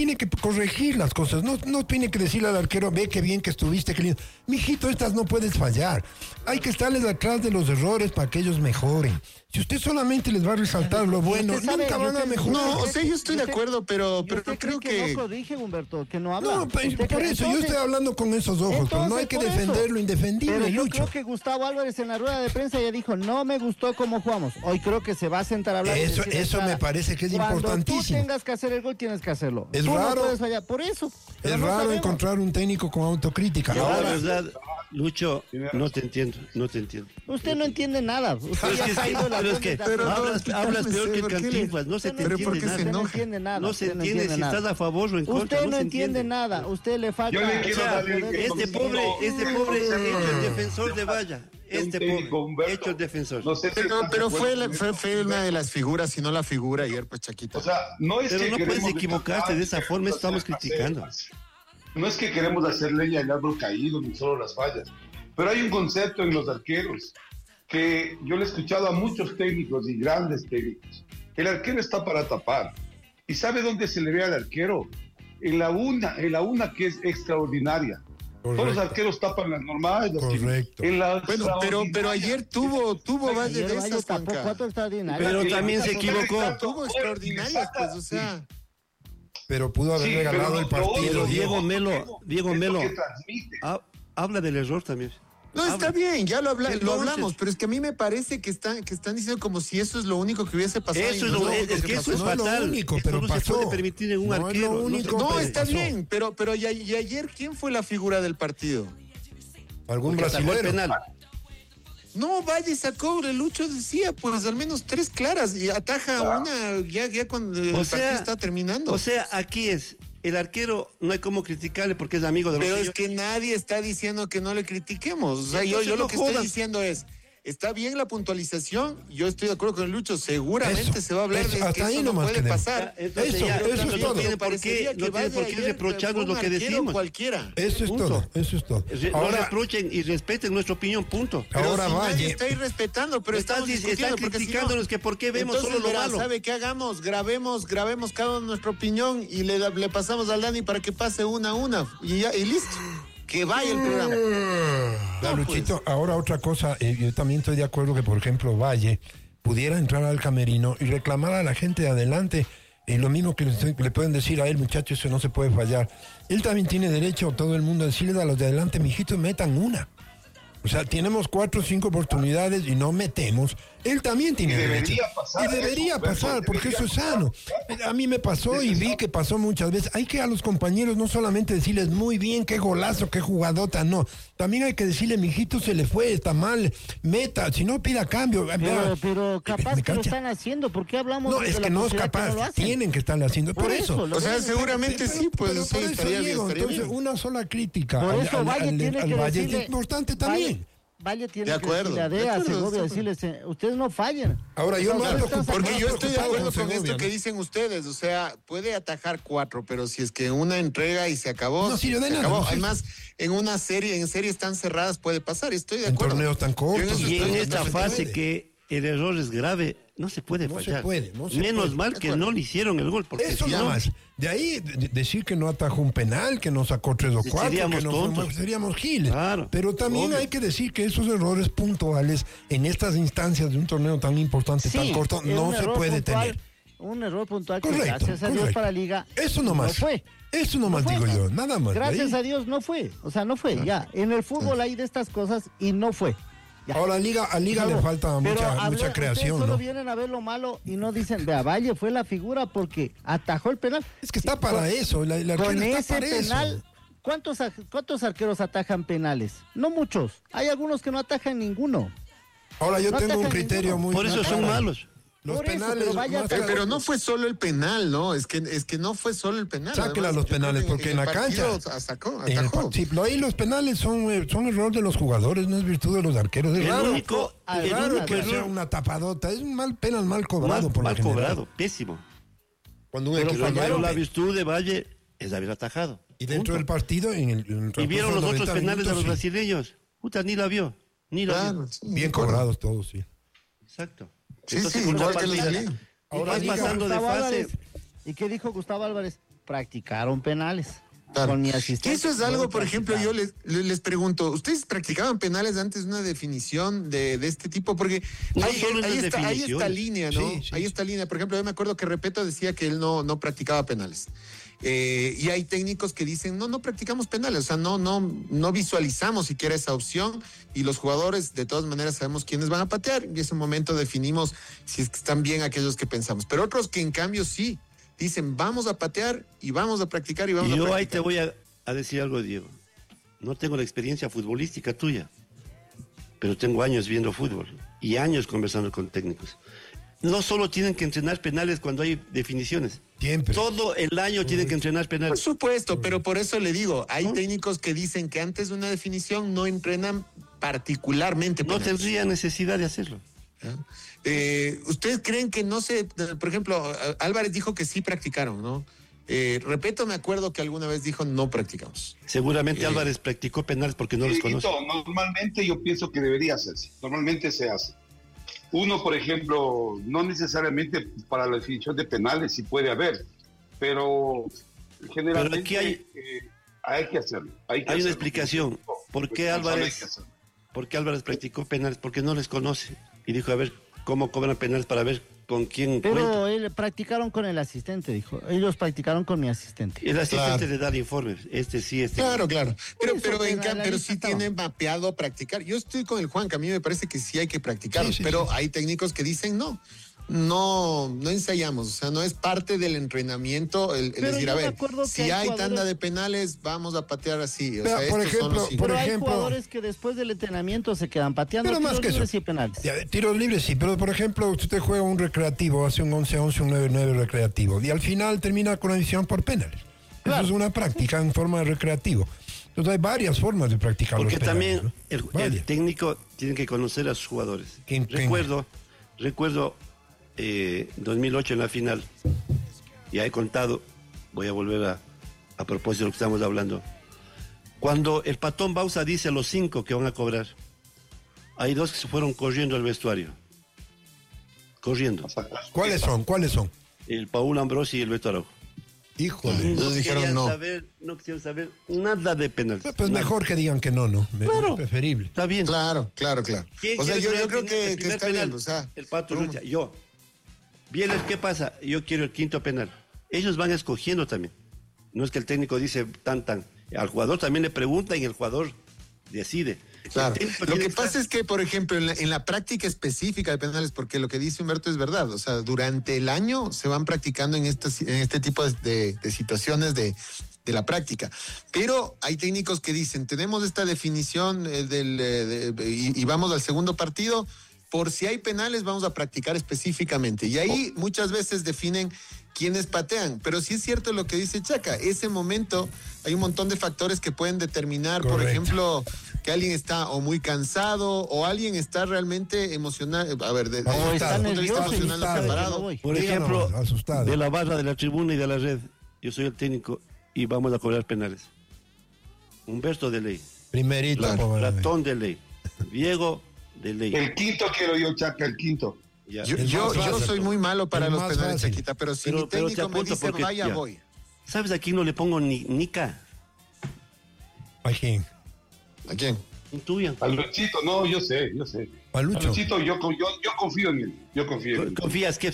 [SPEAKER 5] tiene que corregir las cosas. No tiene que decirle al arquero, ve qué bien que estuviste, qué lindo. Mijito, estas no puedes fallar. Hay que estarles atrás de los errores para que ellos mejoren. Si usted solamente les va a resaltar lo bueno, nunca van a mejorar.
[SPEAKER 1] No, o sea, yo estoy de acuerdo, pero creo que...
[SPEAKER 4] no corrige, Humberto, que no habla.
[SPEAKER 5] No, por eso yo estoy hablando con esos ojos, pero no hay que defender lo indefendible,
[SPEAKER 4] Pero yo
[SPEAKER 5] Lucho.
[SPEAKER 4] creo que Gustavo Álvarez en la rueda de prensa ya dijo, no me gustó cómo jugamos. Hoy creo que se va a sentar a hablar.
[SPEAKER 5] Eso me parece que es importantísimo.
[SPEAKER 4] Cuando tú tengas que hacer el gol, tienes que hacerlo.
[SPEAKER 5] Es
[SPEAKER 4] tú
[SPEAKER 5] raro.
[SPEAKER 4] No puedes fallar, por eso.
[SPEAKER 5] Es raro encontrar un técnico con autocrítica.
[SPEAKER 2] Yo, la
[SPEAKER 5] Ahora,
[SPEAKER 2] verdad, Lucho, no te entiendo.
[SPEAKER 4] Usted no entiende nada. Usted ya se ha ido la
[SPEAKER 2] Pero es que hablas peor que Cantinflas, no se te
[SPEAKER 1] Pero ¿por
[SPEAKER 2] entiende
[SPEAKER 1] qué se
[SPEAKER 2] nada.
[SPEAKER 4] no
[SPEAKER 1] enoja?
[SPEAKER 4] entiende nada.
[SPEAKER 2] No se
[SPEAKER 4] usted
[SPEAKER 2] entiende si
[SPEAKER 4] nada.
[SPEAKER 2] estás a favor o en contra.
[SPEAKER 4] Usted no
[SPEAKER 2] se
[SPEAKER 4] entiende nada. Usted le falta.
[SPEAKER 6] Yo le quiero dar el-
[SPEAKER 2] Este pobre hecho el defensor de Valla. Este pobre hecho el defensor.
[SPEAKER 6] No sé si
[SPEAKER 1] Pero,
[SPEAKER 6] están de
[SPEAKER 1] pero
[SPEAKER 6] acuerdo
[SPEAKER 1] fue
[SPEAKER 6] con
[SPEAKER 1] una de las figuras, si no la figura ayer, pues Chaquita.
[SPEAKER 6] O sea, no es
[SPEAKER 2] Pero
[SPEAKER 6] que
[SPEAKER 2] no puedes
[SPEAKER 6] queremos
[SPEAKER 2] equivocarte de esa
[SPEAKER 6] queremos
[SPEAKER 2] forma, estamos
[SPEAKER 6] hacer-
[SPEAKER 2] criticando.
[SPEAKER 6] No es que queremos hacer leña del árbol caído, ni solo las fallas. Pero hay un concepto en los arqueros que yo le he escuchado a muchos técnicos y grandes técnicos. El arquero está para tapar. ¿Y sabe dónde se le ve al arquero? En la una que es extraordinaria. Todos los
[SPEAKER 5] correcto.
[SPEAKER 6] arqueros tapan las normales. las que-
[SPEAKER 5] Correcto.
[SPEAKER 6] en la
[SPEAKER 1] Bueno, pero
[SPEAKER 6] extraordinaria.
[SPEAKER 1] ayer tuvo Valle
[SPEAKER 4] Ayer
[SPEAKER 1] de
[SPEAKER 4] Valle
[SPEAKER 1] esas,
[SPEAKER 4] tapó
[SPEAKER 1] Juanca.
[SPEAKER 4] 4 extraordinarias.
[SPEAKER 2] Pero
[SPEAKER 6] Sí,
[SPEAKER 2] también se
[SPEAKER 6] sí,
[SPEAKER 2] equivocó.
[SPEAKER 1] Tuvo extraordinarias, pues, o sea...
[SPEAKER 5] pero pudo haber
[SPEAKER 6] Sí,
[SPEAKER 5] regalado
[SPEAKER 6] pero
[SPEAKER 5] el partido.
[SPEAKER 2] Pero
[SPEAKER 5] Diego.
[SPEAKER 2] Diego Melo,
[SPEAKER 6] que transmite.
[SPEAKER 2] habla del error también.
[SPEAKER 1] No, está bien, ya lo
[SPEAKER 2] Entonces-
[SPEAKER 1] hablamos, pero es que a mí me parece que están diciendo como si eso es lo único que hubiese pasado.
[SPEAKER 2] Eso
[SPEAKER 1] y
[SPEAKER 2] es
[SPEAKER 1] no
[SPEAKER 2] lo
[SPEAKER 1] único
[SPEAKER 2] es que eso
[SPEAKER 1] pasó.
[SPEAKER 2] es
[SPEAKER 5] No es lo
[SPEAKER 2] fatal.
[SPEAKER 5] único,
[SPEAKER 2] Eso
[SPEAKER 5] pero
[SPEAKER 2] no se
[SPEAKER 5] pasó.
[SPEAKER 2] puede permitir en un
[SPEAKER 5] No es lo
[SPEAKER 2] arquero.
[SPEAKER 5] único.
[SPEAKER 1] No,
[SPEAKER 5] pero
[SPEAKER 1] está
[SPEAKER 5] pasó.
[SPEAKER 1] bien, pero y ayer, ¿quién fue la figura del partido?
[SPEAKER 5] Algún
[SPEAKER 2] Porque atajó el
[SPEAKER 5] brasilero.
[SPEAKER 2] penal.
[SPEAKER 1] No, Valle sacó, el Lucho decía, pues al menos 3 claras y ataja una ya cuando el partido está terminando.
[SPEAKER 2] O sea, aquí es, el arquero no hay como criticarle porque es amigo de los
[SPEAKER 1] Pero es
[SPEAKER 2] suyos.
[SPEAKER 1] que nadie está diciendo que no le critiquemos. O sea, yo
[SPEAKER 2] Entonces
[SPEAKER 1] lo
[SPEAKER 2] no
[SPEAKER 1] que estoy
[SPEAKER 2] jodas.
[SPEAKER 1] diciendo es, está bien la puntualización, yo estoy de acuerdo con el Lucho, seguramente
[SPEAKER 5] Eso,
[SPEAKER 1] se va a hablar
[SPEAKER 5] eso,
[SPEAKER 1] de que
[SPEAKER 5] hasta ahí
[SPEAKER 1] eso no
[SPEAKER 5] nomás
[SPEAKER 1] puede
[SPEAKER 5] quedemos.
[SPEAKER 1] pasar.
[SPEAKER 2] Entonces
[SPEAKER 5] Eso,
[SPEAKER 2] ya,
[SPEAKER 5] eso
[SPEAKER 2] entonces
[SPEAKER 5] es
[SPEAKER 2] no
[SPEAKER 5] todo.
[SPEAKER 2] tiene por
[SPEAKER 1] Parecería
[SPEAKER 2] qué,
[SPEAKER 1] que
[SPEAKER 2] no tiene
[SPEAKER 1] Valle
[SPEAKER 2] por qué
[SPEAKER 1] ayer
[SPEAKER 2] reprocharnos
[SPEAKER 1] fue
[SPEAKER 2] lo
[SPEAKER 1] un
[SPEAKER 2] que
[SPEAKER 1] arquero
[SPEAKER 2] decimos.
[SPEAKER 1] cualquiera.
[SPEAKER 5] Eso es
[SPEAKER 2] Punto.
[SPEAKER 5] todo, eso es todo.
[SPEAKER 2] No
[SPEAKER 5] Ahora,
[SPEAKER 2] reprochen y respeten nuestra opinión, punto.
[SPEAKER 1] Pero
[SPEAKER 5] ahora
[SPEAKER 1] si nadie
[SPEAKER 5] Valle,
[SPEAKER 1] está ahí respetando, pero
[SPEAKER 2] Están
[SPEAKER 1] estamos discutiendo, porque si no-
[SPEAKER 2] criticándonos que por qué vemos
[SPEAKER 1] Entonces,
[SPEAKER 2] solo lo
[SPEAKER 1] verá,
[SPEAKER 2] malo.
[SPEAKER 1] ¿sabe qué hagamos? Grabemos cada uno nuestra opinión y le pasamos al Dani para que pase una a una y listo. Que vaya el programa.
[SPEAKER 5] Ya, Luchito, ahora otra cosa, yo también estoy de acuerdo que, por ejemplo, Valle pudiera entrar al camerino y reclamar a la gente de adelante lo mismo que le pueden decir a él, muchachos, eso no se puede fallar. Él también tiene derecho, todo el mundo, a decirle a los de adelante, mijitos, metan una. O sea, tenemos 4 o 5 oportunidades y no metemos. Él también tiene
[SPEAKER 6] Y
[SPEAKER 5] derecho.
[SPEAKER 6] debería pasar
[SPEAKER 5] Y debería
[SPEAKER 6] eso,
[SPEAKER 5] pasar,
[SPEAKER 6] Humberto,
[SPEAKER 5] porque eso es
[SPEAKER 6] debería
[SPEAKER 5] sano.
[SPEAKER 6] pasar.
[SPEAKER 5] A mí me pasó y vi que pasó muchas veces. Hay que a los compañeros no solamente decirles muy bien, qué golazo, qué jugadota, no. También hay que decirle, mijito, se le fue, está mal, meta, si no pida cambio.
[SPEAKER 4] Pero capaz
[SPEAKER 5] ¿Me
[SPEAKER 4] que lo
[SPEAKER 5] cacha?
[SPEAKER 4] están haciendo. ¿Por qué hablamos
[SPEAKER 5] No,
[SPEAKER 4] de
[SPEAKER 5] es
[SPEAKER 4] la
[SPEAKER 5] que no es
[SPEAKER 4] posibilidad que
[SPEAKER 5] capaz,
[SPEAKER 4] no lo hacen?
[SPEAKER 5] tienen que estarle haciendo. Por eso.
[SPEAKER 4] lo
[SPEAKER 1] O sea,
[SPEAKER 4] ven.
[SPEAKER 1] seguramente sí, pues
[SPEAKER 5] Pero
[SPEAKER 1] sí,
[SPEAKER 5] por eso
[SPEAKER 1] estaría bien,
[SPEAKER 5] digo,
[SPEAKER 1] estaría
[SPEAKER 5] entonces
[SPEAKER 1] bien.
[SPEAKER 5] una sola crítica
[SPEAKER 4] Por
[SPEAKER 5] al,
[SPEAKER 4] eso
[SPEAKER 5] al-
[SPEAKER 4] Valle
[SPEAKER 5] al-
[SPEAKER 4] tiene
[SPEAKER 5] al
[SPEAKER 4] que
[SPEAKER 5] Valle
[SPEAKER 4] decirle,
[SPEAKER 5] es importante también.
[SPEAKER 4] Valle tiene
[SPEAKER 1] De
[SPEAKER 4] que
[SPEAKER 1] acuerdo,
[SPEAKER 4] decirle a
[SPEAKER 1] de
[SPEAKER 4] DEA, a
[SPEAKER 1] acuerdo,
[SPEAKER 4] Segovia,
[SPEAKER 1] sí,
[SPEAKER 4] decirles, ustedes no fallen.
[SPEAKER 5] Ahora, yo no ando con-
[SPEAKER 1] Porque yo estoy de
[SPEAKER 5] preocupado
[SPEAKER 1] acuerdo
[SPEAKER 5] con
[SPEAKER 1] con
[SPEAKER 5] Segovia,
[SPEAKER 1] esto que
[SPEAKER 5] ¿no?
[SPEAKER 1] dicen ustedes, o sea, puede atajar 4, pero si es que una entrega y se acabó,
[SPEAKER 5] No sirve de
[SPEAKER 1] se
[SPEAKER 5] nada,
[SPEAKER 1] acabó.
[SPEAKER 5] no sirve.
[SPEAKER 1] Además, en series tan cerradas puede pasar, estoy de
[SPEAKER 5] En
[SPEAKER 1] acuerdo.
[SPEAKER 5] torneos tan cortos.
[SPEAKER 1] Yo eso
[SPEAKER 2] Y
[SPEAKER 1] estoy
[SPEAKER 2] en
[SPEAKER 1] de
[SPEAKER 2] esta
[SPEAKER 1] acuerdo.
[SPEAKER 2] fase que el error es grave, no se puede
[SPEAKER 5] No se
[SPEAKER 2] fallar.
[SPEAKER 5] puede, no se
[SPEAKER 2] Menos
[SPEAKER 5] puede.
[SPEAKER 2] mal
[SPEAKER 1] De
[SPEAKER 2] que
[SPEAKER 1] acuerdo.
[SPEAKER 2] no le hicieron el gol. Porque
[SPEAKER 5] Eso
[SPEAKER 2] si
[SPEAKER 5] nada
[SPEAKER 2] no,
[SPEAKER 5] más. De ahí decir que no atajó un penal, que no sacó 3 o 4,
[SPEAKER 2] Seríamos
[SPEAKER 5] que no
[SPEAKER 2] tontos.
[SPEAKER 5] seríamos giles.
[SPEAKER 2] Claro,
[SPEAKER 5] Pero también
[SPEAKER 2] obvio.
[SPEAKER 5] hay que decir que esos errores puntuales en estas instancias de un torneo tan importante, tan
[SPEAKER 4] Sí,
[SPEAKER 5] corto,
[SPEAKER 4] es
[SPEAKER 5] no
[SPEAKER 4] un
[SPEAKER 5] se
[SPEAKER 4] error
[SPEAKER 5] puede
[SPEAKER 4] puntual,
[SPEAKER 5] tener.
[SPEAKER 4] Un error puntual que
[SPEAKER 5] Correcto,
[SPEAKER 4] gracias a Dios
[SPEAKER 5] correcto.
[SPEAKER 4] para Liga
[SPEAKER 5] Eso nomás.
[SPEAKER 4] no fue.
[SPEAKER 5] Eso nomás
[SPEAKER 4] No fue.
[SPEAKER 5] digo yo, nada más. De
[SPEAKER 4] Gracias
[SPEAKER 5] ahí-
[SPEAKER 4] a Dios no fue. O sea, no fue. Ya. En el fútbol hay de estas cosas y no fue. Ya.
[SPEAKER 5] Ahora a Liga le falta
[SPEAKER 4] Pero
[SPEAKER 5] mucha
[SPEAKER 4] ustedes
[SPEAKER 5] creación,
[SPEAKER 4] solo
[SPEAKER 5] ¿no?
[SPEAKER 4] vienen a ver lo malo y no dicen, vea, Valle fue la figura porque atajó el penal.
[SPEAKER 5] Es que está para eso, la
[SPEAKER 4] Con
[SPEAKER 5] arquera está
[SPEAKER 4] ese
[SPEAKER 5] para
[SPEAKER 4] penal,
[SPEAKER 5] eso.
[SPEAKER 4] ¿cuántos arqueros atajan penales? No muchos. Hay algunos que no atajan ninguno.
[SPEAKER 5] Ahora yo
[SPEAKER 4] no
[SPEAKER 5] tengo un
[SPEAKER 4] atacan
[SPEAKER 5] criterio
[SPEAKER 4] ninguno.
[SPEAKER 5] muy
[SPEAKER 2] por eso son
[SPEAKER 5] claro.
[SPEAKER 2] malos.
[SPEAKER 5] Los
[SPEAKER 4] Por eso,
[SPEAKER 5] penales
[SPEAKER 4] pero vaya,
[SPEAKER 5] más
[SPEAKER 1] Pero no fue solo el penal, ¿no? Es que no fue solo el penal.
[SPEAKER 5] Sáquela
[SPEAKER 1] Además,
[SPEAKER 5] los
[SPEAKER 1] yo creo
[SPEAKER 5] penales,
[SPEAKER 1] que
[SPEAKER 5] porque en
[SPEAKER 1] el
[SPEAKER 5] la
[SPEAKER 1] partido
[SPEAKER 5] cancha-
[SPEAKER 1] atajó.
[SPEAKER 5] Sí, pero ahí los penales son error de los jugadores, no es virtud de los arqueros. Es
[SPEAKER 2] El
[SPEAKER 5] raro,
[SPEAKER 2] único-
[SPEAKER 5] es
[SPEAKER 2] el
[SPEAKER 5] raro
[SPEAKER 2] único
[SPEAKER 5] que
[SPEAKER 2] error-
[SPEAKER 5] sea una tapadota, es un penal mal cobrado por
[SPEAKER 2] Mal
[SPEAKER 5] lo general.
[SPEAKER 2] cobrado, pésimo.
[SPEAKER 5] Cuando un
[SPEAKER 4] Pero
[SPEAKER 5] equipo
[SPEAKER 2] Pero
[SPEAKER 4] fallaron.
[SPEAKER 2] la virtud de Valle es haber atajado.
[SPEAKER 5] y dentro
[SPEAKER 2] Punto.
[SPEAKER 5] del partido, en el
[SPEAKER 2] Y
[SPEAKER 5] transcurso
[SPEAKER 2] vieron
[SPEAKER 5] de
[SPEAKER 2] los
[SPEAKER 5] 90
[SPEAKER 2] otros penales de los
[SPEAKER 5] minutos, sí.
[SPEAKER 2] brasileños. Puta, ni la vio. Ni la vio.
[SPEAKER 1] Claro, sí,
[SPEAKER 5] Bien
[SPEAKER 1] de acuerdo.
[SPEAKER 5] cobrados todos, sí.
[SPEAKER 2] Exacto.
[SPEAKER 1] Sí,
[SPEAKER 2] Entonces,
[SPEAKER 1] sí,
[SPEAKER 2] una
[SPEAKER 1] igual que la
[SPEAKER 2] partida-
[SPEAKER 1] Liga.
[SPEAKER 5] Ahora
[SPEAKER 2] vas
[SPEAKER 5] Liga-
[SPEAKER 2] pasando de
[SPEAKER 4] Gustavo
[SPEAKER 2] fase.
[SPEAKER 4] Álvarez. ¿Y qué dijo Gustavo Álvarez? practicaron penales.
[SPEAKER 1] Claro.
[SPEAKER 4] Con mi asistente.
[SPEAKER 1] Que eso es algo,
[SPEAKER 4] Yo
[SPEAKER 1] por ejemplo, yo
[SPEAKER 4] practicaba.
[SPEAKER 1] les pregunto, ¿ustedes practicaban penales antes de una definición de este tipo? Porque
[SPEAKER 2] No
[SPEAKER 1] ahí,
[SPEAKER 2] solo en las
[SPEAKER 1] ahí está
[SPEAKER 2] definiciones.
[SPEAKER 1] línea, ¿no?
[SPEAKER 5] Sí, sí,
[SPEAKER 1] ahí
[SPEAKER 5] sí.
[SPEAKER 1] está línea. Por ejemplo, yo me acuerdo que Repeto decía que él no practicaba penales. Y hay técnicos que dicen, no practicamos penales, o sea, no visualizamos siquiera esa opción y los jugadores de todas maneras sabemos quiénes van a patear y en ese momento definimos si es que están bien aquellos que pensamos. Pero otros que en cambio sí, dicen, vamos a patear y vamos a practicar y vamos
[SPEAKER 2] Y
[SPEAKER 1] a
[SPEAKER 2] yo
[SPEAKER 1] practicar.
[SPEAKER 2] ahí te voy a decir algo, Diego. No tengo la experiencia futbolística tuya, pero tengo años viendo fútbol y años conversando con técnicos. No solo tienen que entrenar penales cuando hay definiciones.
[SPEAKER 5] Siempre.
[SPEAKER 2] Todo el año tienen que entrenar
[SPEAKER 1] Por
[SPEAKER 2] penales.
[SPEAKER 1] supuesto, pero por eso le digo, hay técnicos que dicen que antes de una definición no entrenan particularmente
[SPEAKER 2] No
[SPEAKER 1] penales.
[SPEAKER 2] tendría necesidad de hacerlo.
[SPEAKER 1] ¿Ustedes creen que no se, por ejemplo, Álvarez dijo que sí practicaron, ¿no? Repeto, me acuerdo que alguna vez dijo no practicamos.
[SPEAKER 2] Seguramente Álvarez practicó penales porque no los conoce.
[SPEAKER 6] Normalmente yo pienso que debería hacerse. Normalmente se hace. Uno, por ejemplo, no necesariamente para la definición de penales, sí puede haber, pero generalmente
[SPEAKER 2] Pero aquí
[SPEAKER 6] hay que hacerlo. Hay
[SPEAKER 2] una explicación. ¿Por qué Álvarez?
[SPEAKER 6] Hay que hacerlo.
[SPEAKER 2] ¿Por qué Álvarez practicó penales? Porque no les conoce. Y dijo, a ver, ¿cómo cobran penales para ver con quién
[SPEAKER 4] Pero
[SPEAKER 2] cuenta?
[SPEAKER 4] él practicaron con el asistente, dijo. Ellos practicaron con mi asistente.
[SPEAKER 2] El asistente
[SPEAKER 1] Claro.
[SPEAKER 2] le da el informe. Este sí, este
[SPEAKER 1] Claro, claro. Pero,
[SPEAKER 4] Eso,
[SPEAKER 1] pero, en
[SPEAKER 4] la
[SPEAKER 1] cambio, pero
[SPEAKER 4] lista
[SPEAKER 1] sí
[SPEAKER 4] estaba.
[SPEAKER 1] tiene mapeado practicar. Yo estoy con el Juan, que a mí me parece que sí hay que practicar,
[SPEAKER 5] Sí, sí,
[SPEAKER 1] pero
[SPEAKER 5] sí.
[SPEAKER 1] hay técnicos que dicen no ensayamos, o sea, no es parte del entrenamiento el
[SPEAKER 4] Pero
[SPEAKER 1] decir,
[SPEAKER 4] yo
[SPEAKER 1] a
[SPEAKER 4] me
[SPEAKER 1] ver,
[SPEAKER 4] acuerdo que
[SPEAKER 1] si
[SPEAKER 4] hay
[SPEAKER 1] hay
[SPEAKER 4] jugadores-
[SPEAKER 1] tanda de penales, vamos a patear así. O
[SPEAKER 5] Pero,
[SPEAKER 1] sea,
[SPEAKER 5] por
[SPEAKER 1] estos son los
[SPEAKER 5] ejemplo,
[SPEAKER 4] Pero hay
[SPEAKER 5] ejemplo-
[SPEAKER 4] jugadores que después del entrenamiento se quedan pateando
[SPEAKER 5] Pero más
[SPEAKER 4] tiros
[SPEAKER 5] que eso.
[SPEAKER 4] libres y penales.
[SPEAKER 5] Ya, tiros libres sí, pero por ejemplo, usted juega un recreativo, hace un 11-11, un 9-9 recreativo, y al final termina con la decisión por penales.
[SPEAKER 4] Claro.
[SPEAKER 5] Eso es una práctica en forma de recreativo. Entonces hay varias formas de practicar
[SPEAKER 2] Porque
[SPEAKER 5] los penales,
[SPEAKER 2] también
[SPEAKER 5] ¿no?
[SPEAKER 2] el
[SPEAKER 5] Varias.
[SPEAKER 2] técnico tiene que conocer a sus jugadores.
[SPEAKER 5] ¿Quién?
[SPEAKER 2] Recuerdo 2008 en la final. Ya he contado, voy a volver a propósito de lo que estamos hablando. Cuando el patón Bausa dice a los 5 que van a cobrar, hay 2 que se fueron corriendo al vestuario. Corriendo.
[SPEAKER 5] ¿Cuáles son? ¿Cuáles son?
[SPEAKER 2] El Paul Ambrosi y el Beto Araujo.
[SPEAKER 5] Híjole.
[SPEAKER 1] Entonces dijeron
[SPEAKER 2] querían
[SPEAKER 1] no.
[SPEAKER 2] no quisieron saber nada de penales.
[SPEAKER 5] Pues
[SPEAKER 2] Nada.
[SPEAKER 5] mejor que digan que no.
[SPEAKER 2] Claro.
[SPEAKER 5] Es preferible.
[SPEAKER 2] Está bien.
[SPEAKER 1] Claro.
[SPEAKER 2] ¿Quién
[SPEAKER 1] O sea,
[SPEAKER 2] quiere
[SPEAKER 1] yo
[SPEAKER 2] jugar
[SPEAKER 1] creo
[SPEAKER 2] el
[SPEAKER 1] que
[SPEAKER 2] primer
[SPEAKER 1] está
[SPEAKER 2] penal?
[SPEAKER 1] bien, o sea.
[SPEAKER 2] El Pato
[SPEAKER 1] ¿cómo?
[SPEAKER 2] Rucha, yo. Bieler, ¿qué pasa? Yo quiero el quinto penal. Ellos van escogiendo también. No es que el técnico dice tan. Al jugador también le pregunta y el jugador decide.
[SPEAKER 1] Claro.
[SPEAKER 2] El técnico
[SPEAKER 1] Lo
[SPEAKER 2] tiene
[SPEAKER 1] que pasa es que, por ejemplo, en la práctica específica de penales, porque lo que dice Humberto es verdad, o sea, durante el año se van practicando en este tipo de situaciones de la práctica. Pero hay técnicos que dicen, tenemos esta definición y vamos al segundo partido, por si hay penales vamos a practicar específicamente. Y ahí muchas veces definen quiénes patean. Pero sí es cierto lo que dice Chaca, ese momento hay un montón de factores que pueden determinar, por
[SPEAKER 5] Correcto.
[SPEAKER 1] ejemplo, que alguien está o muy cansado o alguien está realmente emocionado, a ver, desde
[SPEAKER 5] O
[SPEAKER 1] el
[SPEAKER 5] está
[SPEAKER 1] punto de vista
[SPEAKER 5] nervioso y
[SPEAKER 1] emocional no
[SPEAKER 5] sabe que no
[SPEAKER 1] preparado.
[SPEAKER 4] voy.
[SPEAKER 2] Por
[SPEAKER 5] Díganos,
[SPEAKER 2] ejemplo,
[SPEAKER 5] asustado.
[SPEAKER 2] de la barra, de la tribuna y de la red, yo soy el técnico y vamos a cobrar penales. Humberto de ley,
[SPEAKER 5] Primerito.
[SPEAKER 1] Claro.
[SPEAKER 5] pobre.
[SPEAKER 2] Platón de ley, Diego de ley.
[SPEAKER 6] El quinto quiero yo, Chaca, el quinto.
[SPEAKER 2] Ya.
[SPEAKER 1] Yo,
[SPEAKER 5] El
[SPEAKER 1] yo,
[SPEAKER 5] más
[SPEAKER 1] yo
[SPEAKER 5] fácil.
[SPEAKER 1] soy muy malo para
[SPEAKER 5] El
[SPEAKER 1] los
[SPEAKER 5] más
[SPEAKER 1] penales,
[SPEAKER 5] fácil.
[SPEAKER 1] Chaquita, pero si
[SPEAKER 2] Pero
[SPEAKER 1] mi
[SPEAKER 2] te
[SPEAKER 1] técnico me
[SPEAKER 2] apunto
[SPEAKER 1] dice
[SPEAKER 2] porque
[SPEAKER 1] vaya,
[SPEAKER 2] ya.
[SPEAKER 1] voy.
[SPEAKER 2] ¿Sabes a quién no le pongo ni Nica?
[SPEAKER 5] ¿A quién?
[SPEAKER 1] ¿A quién?
[SPEAKER 2] Intuyan.
[SPEAKER 6] Al Luchito, no, yo sé.
[SPEAKER 5] ¿A Lucho?
[SPEAKER 6] Al Luchito, yo confío en él. Yo confío en él.
[SPEAKER 2] ¿Confías que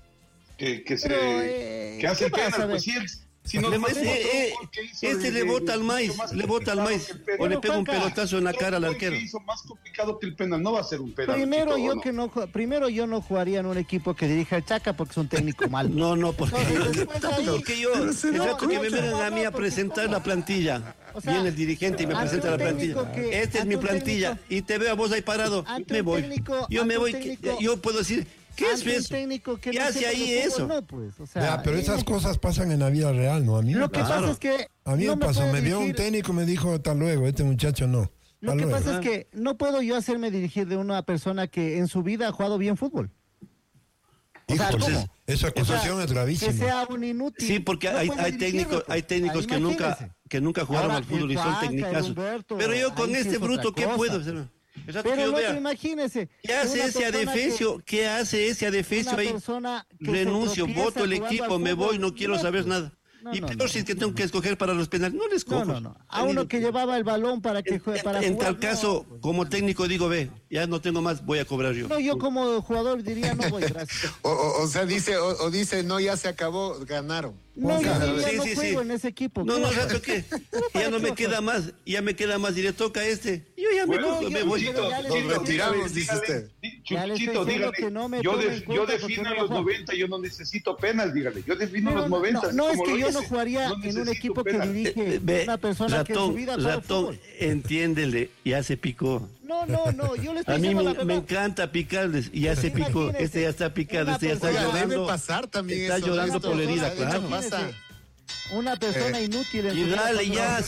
[SPEAKER 6] Que hace
[SPEAKER 4] ¿qué pasa,
[SPEAKER 6] penal,
[SPEAKER 4] a ver?
[SPEAKER 6] pues si no
[SPEAKER 2] Le-
[SPEAKER 6] fue
[SPEAKER 2] este le bota al maíz, le bota al maíz, o le pega un pelotazo en la cara al arquero.
[SPEAKER 6] hizo más complicado que el penal, no va a ser un penal.
[SPEAKER 4] Primero
[SPEAKER 6] Luchito,
[SPEAKER 4] primero yo no jugaría en un equipo que dirija el Chaca porque es un técnico malo.
[SPEAKER 2] No, porque
[SPEAKER 4] Después de ahí-
[SPEAKER 2] porque yo, el rato que me
[SPEAKER 4] no,
[SPEAKER 2] vengan a mí a
[SPEAKER 4] porque
[SPEAKER 2] presentar la plantilla,
[SPEAKER 4] O sea,
[SPEAKER 2] viene el dirigente y me
[SPEAKER 4] ante
[SPEAKER 2] presenta
[SPEAKER 4] un
[SPEAKER 2] la
[SPEAKER 4] técnico
[SPEAKER 2] plantilla.
[SPEAKER 4] que-
[SPEAKER 2] Esta es
[SPEAKER 4] ante
[SPEAKER 2] mi
[SPEAKER 4] un
[SPEAKER 2] plantilla
[SPEAKER 4] técnico-
[SPEAKER 2] y te veo a vos ahí parado,
[SPEAKER 4] ante
[SPEAKER 2] me
[SPEAKER 4] un
[SPEAKER 2] voy.
[SPEAKER 4] técnico-
[SPEAKER 2] Yo me
[SPEAKER 4] ante un
[SPEAKER 2] voy,
[SPEAKER 4] técnico-
[SPEAKER 2] yo puedo decir, ¿qué es
[SPEAKER 4] ante un
[SPEAKER 2] eso?
[SPEAKER 4] técnico que
[SPEAKER 2] ¿Qué
[SPEAKER 4] no
[SPEAKER 2] hace
[SPEAKER 4] sepa
[SPEAKER 2] ahí
[SPEAKER 4] de fútbol,
[SPEAKER 2] eso?
[SPEAKER 4] No, pues, o sea,
[SPEAKER 5] Ya, pero esas cosas pasan en la vida real, ¿no? A mí
[SPEAKER 4] Lo
[SPEAKER 5] me
[SPEAKER 4] que
[SPEAKER 5] pasa.
[SPEAKER 4] pasa es que
[SPEAKER 5] A mí
[SPEAKER 4] no
[SPEAKER 5] me pasó,
[SPEAKER 4] puede
[SPEAKER 5] me vio un
[SPEAKER 4] dirigir-
[SPEAKER 5] técnico y me dijo, hasta luego, este muchacho no.
[SPEAKER 4] Lo
[SPEAKER 5] Hasta
[SPEAKER 4] que
[SPEAKER 5] luego.
[SPEAKER 4] pasa es que no puedo yo hacerme dirigir de una persona que en su vida ha jugado bien fútbol. O sea,
[SPEAKER 5] Híjole,
[SPEAKER 4] ¿cómo?
[SPEAKER 5] esa acusación es
[SPEAKER 4] Que
[SPEAKER 5] gravísima.
[SPEAKER 4] sea un inútil.
[SPEAKER 2] Sí, porque
[SPEAKER 4] No
[SPEAKER 2] hay
[SPEAKER 4] puede dirigirlo, pues.
[SPEAKER 2] técnicos que
[SPEAKER 4] Imagínese.
[SPEAKER 2] nunca jugaron
[SPEAKER 4] Ahora,
[SPEAKER 2] al fútbol y
[SPEAKER 4] el
[SPEAKER 2] son
[SPEAKER 4] Chaca, el
[SPEAKER 2] tecnicazos.
[SPEAKER 4] Humberto,
[SPEAKER 2] Pero yo con
[SPEAKER 4] ahí sí
[SPEAKER 2] este
[SPEAKER 4] es
[SPEAKER 2] bruto,
[SPEAKER 4] otra
[SPEAKER 2] ¿qué
[SPEAKER 4] cosa.
[SPEAKER 2] puedo hacer? El rato
[SPEAKER 4] Pero
[SPEAKER 2] que yo
[SPEAKER 4] el otro,
[SPEAKER 2] vea,
[SPEAKER 4] imagínese.
[SPEAKER 2] ¿qué hace
[SPEAKER 4] una
[SPEAKER 2] ese
[SPEAKER 4] persona
[SPEAKER 2] adefesio? ¿Qué hace ese adefesio
[SPEAKER 4] una
[SPEAKER 2] ahí?
[SPEAKER 4] persona que se
[SPEAKER 2] Renuncio,
[SPEAKER 4] tropieza
[SPEAKER 2] voto el
[SPEAKER 4] jugando
[SPEAKER 2] equipo,
[SPEAKER 4] al
[SPEAKER 2] me
[SPEAKER 4] fútbol,
[SPEAKER 2] voy, no quiero saber
[SPEAKER 4] pues.
[SPEAKER 2] nada. y peor si es que tengo que escoger para los penales, no les cojo.
[SPEAKER 4] No. A uno que llevaba el balón para que juegue, para
[SPEAKER 2] en
[SPEAKER 4] jugar,
[SPEAKER 2] tal caso, como técnico digo, ve, ya no tengo más, voy a cobrar yo.
[SPEAKER 4] No, yo como jugador diría, no voy, gracias.
[SPEAKER 1] O sea, dice, no, ya se acabó, ganaron.
[SPEAKER 4] No, yo
[SPEAKER 1] Claro,
[SPEAKER 4] diría,
[SPEAKER 2] sí,
[SPEAKER 4] no
[SPEAKER 2] sí,
[SPEAKER 4] juego
[SPEAKER 2] sí.
[SPEAKER 4] en ese equipo.
[SPEAKER 2] No,
[SPEAKER 4] ¿Qué?
[SPEAKER 2] rato que ya no me queda más, y le toca a este. Yo ya
[SPEAKER 6] Bueno,
[SPEAKER 2] me voy.
[SPEAKER 6] Chuchito,
[SPEAKER 4] ya les
[SPEAKER 1] Nos
[SPEAKER 4] digo,
[SPEAKER 1] retiramos, dice usted.
[SPEAKER 4] Ya le estoy
[SPEAKER 6] Chuchito,
[SPEAKER 4] diciendo
[SPEAKER 6] dígale,
[SPEAKER 4] que no me
[SPEAKER 6] yo,
[SPEAKER 4] tome en
[SPEAKER 6] yo
[SPEAKER 4] cuenta
[SPEAKER 6] defino
[SPEAKER 4] porque
[SPEAKER 6] en
[SPEAKER 4] no
[SPEAKER 6] los
[SPEAKER 4] juego.
[SPEAKER 6] 90, yo no necesito penal, dígale. Yo defino en los 90.
[SPEAKER 4] No, es
[SPEAKER 6] como
[SPEAKER 4] que
[SPEAKER 6] lo
[SPEAKER 4] yo no
[SPEAKER 6] dice.
[SPEAKER 4] jugaría
[SPEAKER 6] No
[SPEAKER 4] en un
[SPEAKER 6] necesito
[SPEAKER 4] equipo que
[SPEAKER 6] penal.
[SPEAKER 4] dirige
[SPEAKER 2] Ve,
[SPEAKER 4] una persona que en su vida juega
[SPEAKER 2] ratón,
[SPEAKER 4] fútbol.
[SPEAKER 2] entiéndele, ya se picó.
[SPEAKER 4] No, yo le estoy
[SPEAKER 2] A mí
[SPEAKER 4] diciendo la
[SPEAKER 2] me
[SPEAKER 4] verdad.
[SPEAKER 2] encanta picarles, y ya se picó.
[SPEAKER 4] Imagínese,
[SPEAKER 2] Este ya está picado,
[SPEAKER 4] una
[SPEAKER 2] este ya está
[SPEAKER 4] persona-
[SPEAKER 1] Oiga,
[SPEAKER 2] llorando.
[SPEAKER 1] debe pasar también
[SPEAKER 2] Está
[SPEAKER 1] eso.
[SPEAKER 2] llorando
[SPEAKER 1] Ernesto.
[SPEAKER 2] por la herida,
[SPEAKER 1] De hecho,
[SPEAKER 2] claro.
[SPEAKER 1] pasa.
[SPEAKER 4] Una persona inútil en
[SPEAKER 2] Y
[SPEAKER 4] su vida
[SPEAKER 2] dale,
[SPEAKER 4] cuando-
[SPEAKER 2] ya,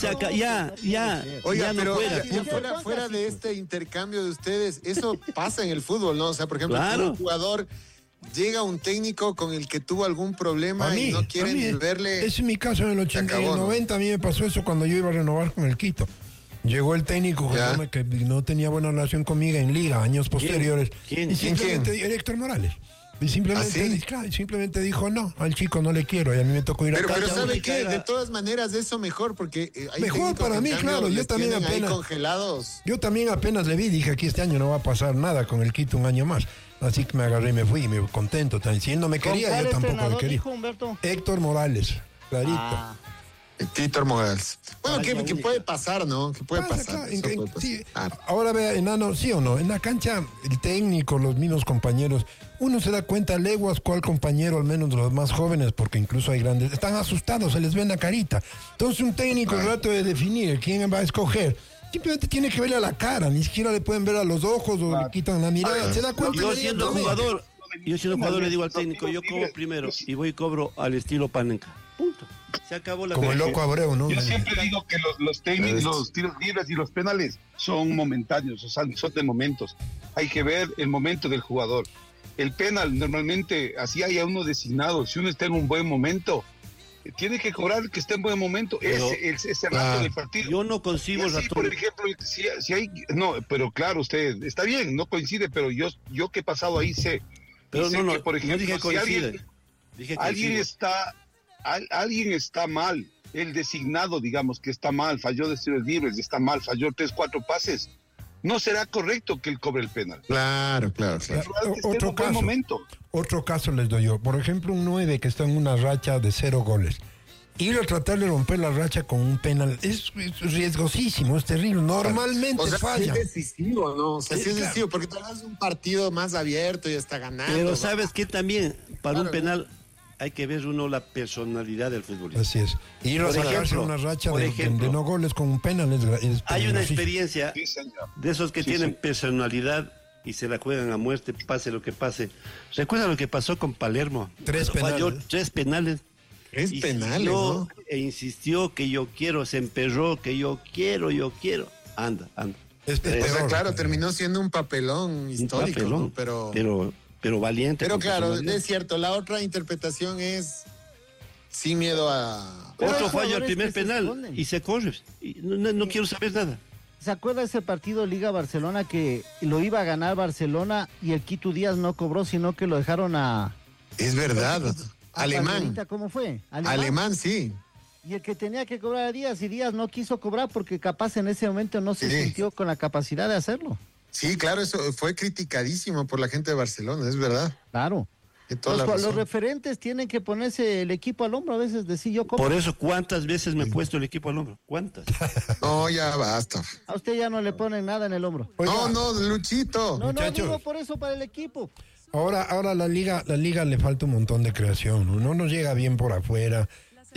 [SPEAKER 1] Oiga,
[SPEAKER 2] ya no
[SPEAKER 1] pero
[SPEAKER 2] fuera.
[SPEAKER 1] fuera de este intercambio de ustedes, eso pasa en el fútbol, ¿no? O sea, por ejemplo,
[SPEAKER 2] Claro.
[SPEAKER 1] que un jugador llega un técnico con el que tuvo algún problema
[SPEAKER 5] A mí,
[SPEAKER 1] y no quiere
[SPEAKER 5] a mí,
[SPEAKER 1] ni verle.
[SPEAKER 5] ese es mi caso en el 80 y
[SPEAKER 1] acabó,
[SPEAKER 5] el
[SPEAKER 1] ¿no?
[SPEAKER 5] 90. A mí me pasó eso cuando yo iba a renovar con el Quito. Llegó el técnico
[SPEAKER 1] Ya.
[SPEAKER 5] que no tenía buena relación conmigo en liga, años posteriores.
[SPEAKER 2] ¿Quién?
[SPEAKER 5] Y
[SPEAKER 2] ¿Quién?
[SPEAKER 5] simplemente Héctor Morales. Y simplemente,
[SPEAKER 1] ¿Ah, sí?
[SPEAKER 5] claro, simplemente dijo, no, al chico no le quiero. Y a mí me tocó ir a
[SPEAKER 1] Pero
[SPEAKER 5] casa.
[SPEAKER 1] ¿sabe qué?
[SPEAKER 2] siquiera.
[SPEAKER 1] De todas maneras, eso mejor, porque hay
[SPEAKER 5] Mejor
[SPEAKER 1] técnicos
[SPEAKER 5] para
[SPEAKER 1] que, en
[SPEAKER 5] mí,
[SPEAKER 1] cambio,
[SPEAKER 5] claro, yo
[SPEAKER 1] les
[SPEAKER 5] también
[SPEAKER 1] tienen ahí
[SPEAKER 5] apenas-
[SPEAKER 1] congelados.
[SPEAKER 5] Yo también apenas le vi, dije, aquí este año no va a pasar nada con el Quito un año más. Así que me agarré y me fui, y me contento. También. Si él no me
[SPEAKER 4] ¿Con
[SPEAKER 5] quería,
[SPEAKER 4] cuál
[SPEAKER 5] yo tampoco le
[SPEAKER 4] entrenador
[SPEAKER 5] quería.
[SPEAKER 4] dijo, Humberto?
[SPEAKER 5] Héctor Morales, clarito.
[SPEAKER 4] Ah,
[SPEAKER 1] Tito Morales. Bueno,
[SPEAKER 2] Vaya
[SPEAKER 1] que
[SPEAKER 2] única.
[SPEAKER 1] puede pasar, ¿no? Que puede
[SPEAKER 5] Pasa,
[SPEAKER 1] pasar.
[SPEAKER 5] claro,
[SPEAKER 1] Eso puede pasar.
[SPEAKER 5] sí.
[SPEAKER 1] Claro.
[SPEAKER 5] Ahora vea, enano, sí o no, en la cancha, el técnico, los mismos compañeros, uno se da cuenta a leguas cuál compañero, al menos de los más jóvenes, porque incluso hay grandes, están asustados, se les ve en la carita. Entonces un técnico, al rato de definir quién va a escoger, simplemente tiene que verle a la cara, ni siquiera le pueden ver a los ojos o le quitan la mirada, se da cuenta.
[SPEAKER 2] Yo siendo jugador, le digo al
[SPEAKER 6] Los
[SPEAKER 2] técnico, yo
[SPEAKER 6] tiros
[SPEAKER 2] cobro
[SPEAKER 6] libres,
[SPEAKER 2] primero
[SPEAKER 6] los-
[SPEAKER 2] y voy y cobro al estilo Panenka. Punto. Se acabó la
[SPEAKER 5] Como el
[SPEAKER 2] cosa.
[SPEAKER 5] loco Abreu, ¿no?
[SPEAKER 6] Yo siempre digo que los técnicos, los tiros libres y los penales son momentáneos, o sea, son de momentos. Hay que ver el momento del jugador. El penal, normalmente, así haya uno designado, si uno está en un buen momento, tiene que cobrar el que esté en buen momento,
[SPEAKER 2] Pero-
[SPEAKER 6] ese rato del partido.
[SPEAKER 2] Yo no concibo,
[SPEAKER 6] Y así,
[SPEAKER 2] ratón.
[SPEAKER 6] por ejemplo, si hay, no, pero claro, usted, está bien, no coincide, pero yo que he pasado ahí sé.
[SPEAKER 2] Pero
[SPEAKER 6] y sé
[SPEAKER 2] no,
[SPEAKER 6] que, por
[SPEAKER 2] no
[SPEAKER 6] ejemplo,
[SPEAKER 2] dije
[SPEAKER 6] si
[SPEAKER 2] coincide. Dije
[SPEAKER 6] alguien
[SPEAKER 2] coincide.
[SPEAKER 6] alguien está mal, el designado, digamos, que está mal, falló de tiros libres, está mal, falló 3-4 pases, no será correcto que él cobre el penal.
[SPEAKER 1] Claro.
[SPEAKER 5] Otro caso.
[SPEAKER 6] Momento.
[SPEAKER 5] Otro caso les doy yo. Por ejemplo, un 9 que está en una racha de 0 goles. Ir a tratar de romper la racha con un penal es riesgosísimo, es terrible. Normalmente
[SPEAKER 1] O sea,
[SPEAKER 5] falla.
[SPEAKER 1] sí es decisivo, ¿no? O sea, sí es
[SPEAKER 5] Claro.
[SPEAKER 1] decisivo, porque tal vez un partido más abierto y está ganando.
[SPEAKER 2] Pero
[SPEAKER 1] ¿no?
[SPEAKER 2] sabes que también, para un
[SPEAKER 1] Claro.
[SPEAKER 2] penal, hay que ver uno la personalidad del futbolista.
[SPEAKER 5] Así es. Ir a
[SPEAKER 2] Por
[SPEAKER 5] sacarse
[SPEAKER 2] ejemplo,
[SPEAKER 5] una racha
[SPEAKER 2] por
[SPEAKER 5] de
[SPEAKER 2] ejemplo,
[SPEAKER 5] no goles con un penal es
[SPEAKER 2] Hay una
[SPEAKER 5] peligrosísimo.
[SPEAKER 2] experiencia
[SPEAKER 6] Sí, señor.
[SPEAKER 2] de esos que
[SPEAKER 6] Sí,
[SPEAKER 2] tienen
[SPEAKER 6] sí.
[SPEAKER 2] personalidad y se la juegan a muerte, pase lo que pase. ¿Recuerda lo que pasó con Palermo?
[SPEAKER 5] 3
[SPEAKER 2] Falló
[SPEAKER 5] penales.
[SPEAKER 2] 3 penales.
[SPEAKER 1] Es
[SPEAKER 2] Y
[SPEAKER 1] penales,
[SPEAKER 2] siguió
[SPEAKER 1] ¿no?
[SPEAKER 2] E insistió que yo quiero, se emperró, que yo quiero. Anda.
[SPEAKER 5] Es
[SPEAKER 1] O sea,
[SPEAKER 5] peor.
[SPEAKER 1] claro, terminó siendo un papelón
[SPEAKER 2] Un
[SPEAKER 1] histórico,
[SPEAKER 2] papelón,
[SPEAKER 1] ¿no?
[SPEAKER 2] pero valiente.
[SPEAKER 1] Pero
[SPEAKER 2] con
[SPEAKER 1] claro,
[SPEAKER 2] personalidad.
[SPEAKER 1] es cierto, la otra interpretación es sin miedo a...
[SPEAKER 4] Pero
[SPEAKER 2] Otro
[SPEAKER 4] hay
[SPEAKER 2] fallo al
[SPEAKER 4] jugadores
[SPEAKER 2] primer
[SPEAKER 4] que se
[SPEAKER 2] penal
[SPEAKER 4] esconden.
[SPEAKER 2] y se corre. Y no quiero saber nada.
[SPEAKER 4] ¿Se acuerda ese partido Liga Barcelona que lo iba a ganar Barcelona y el Quito Díaz no cobró, sino que lo dejaron a
[SPEAKER 1] Es verdad, alemán.
[SPEAKER 4] Palmerita? ¿Cómo fue?
[SPEAKER 1] Alemán, sí.
[SPEAKER 4] Y el que tenía que cobrar a Díaz y Díaz no quiso cobrar porque capaz en ese momento no se
[SPEAKER 1] Sí.
[SPEAKER 4] sintió con la capacidad de hacerlo.
[SPEAKER 1] Sí, claro, eso fue criticadísimo por la gente de Barcelona, es verdad.
[SPEAKER 4] Claro.
[SPEAKER 1] De toda la
[SPEAKER 4] Los
[SPEAKER 1] razón.
[SPEAKER 4] referentes tienen que ponerse el equipo al hombro a veces, decir yo cobro.
[SPEAKER 2] Por eso, ¿cuántas veces me he puesto el equipo al hombro? ¿Cuántas?
[SPEAKER 1] No, ya basta.
[SPEAKER 4] A usted ya no le ponen nada en el hombro.
[SPEAKER 5] Oiga,
[SPEAKER 1] No, Luchito.
[SPEAKER 4] No,
[SPEAKER 5] muchachos.
[SPEAKER 4] digo por eso para el equipo.
[SPEAKER 5] Ahora la liga le falta un montón de creación. No nos llega bien por afuera.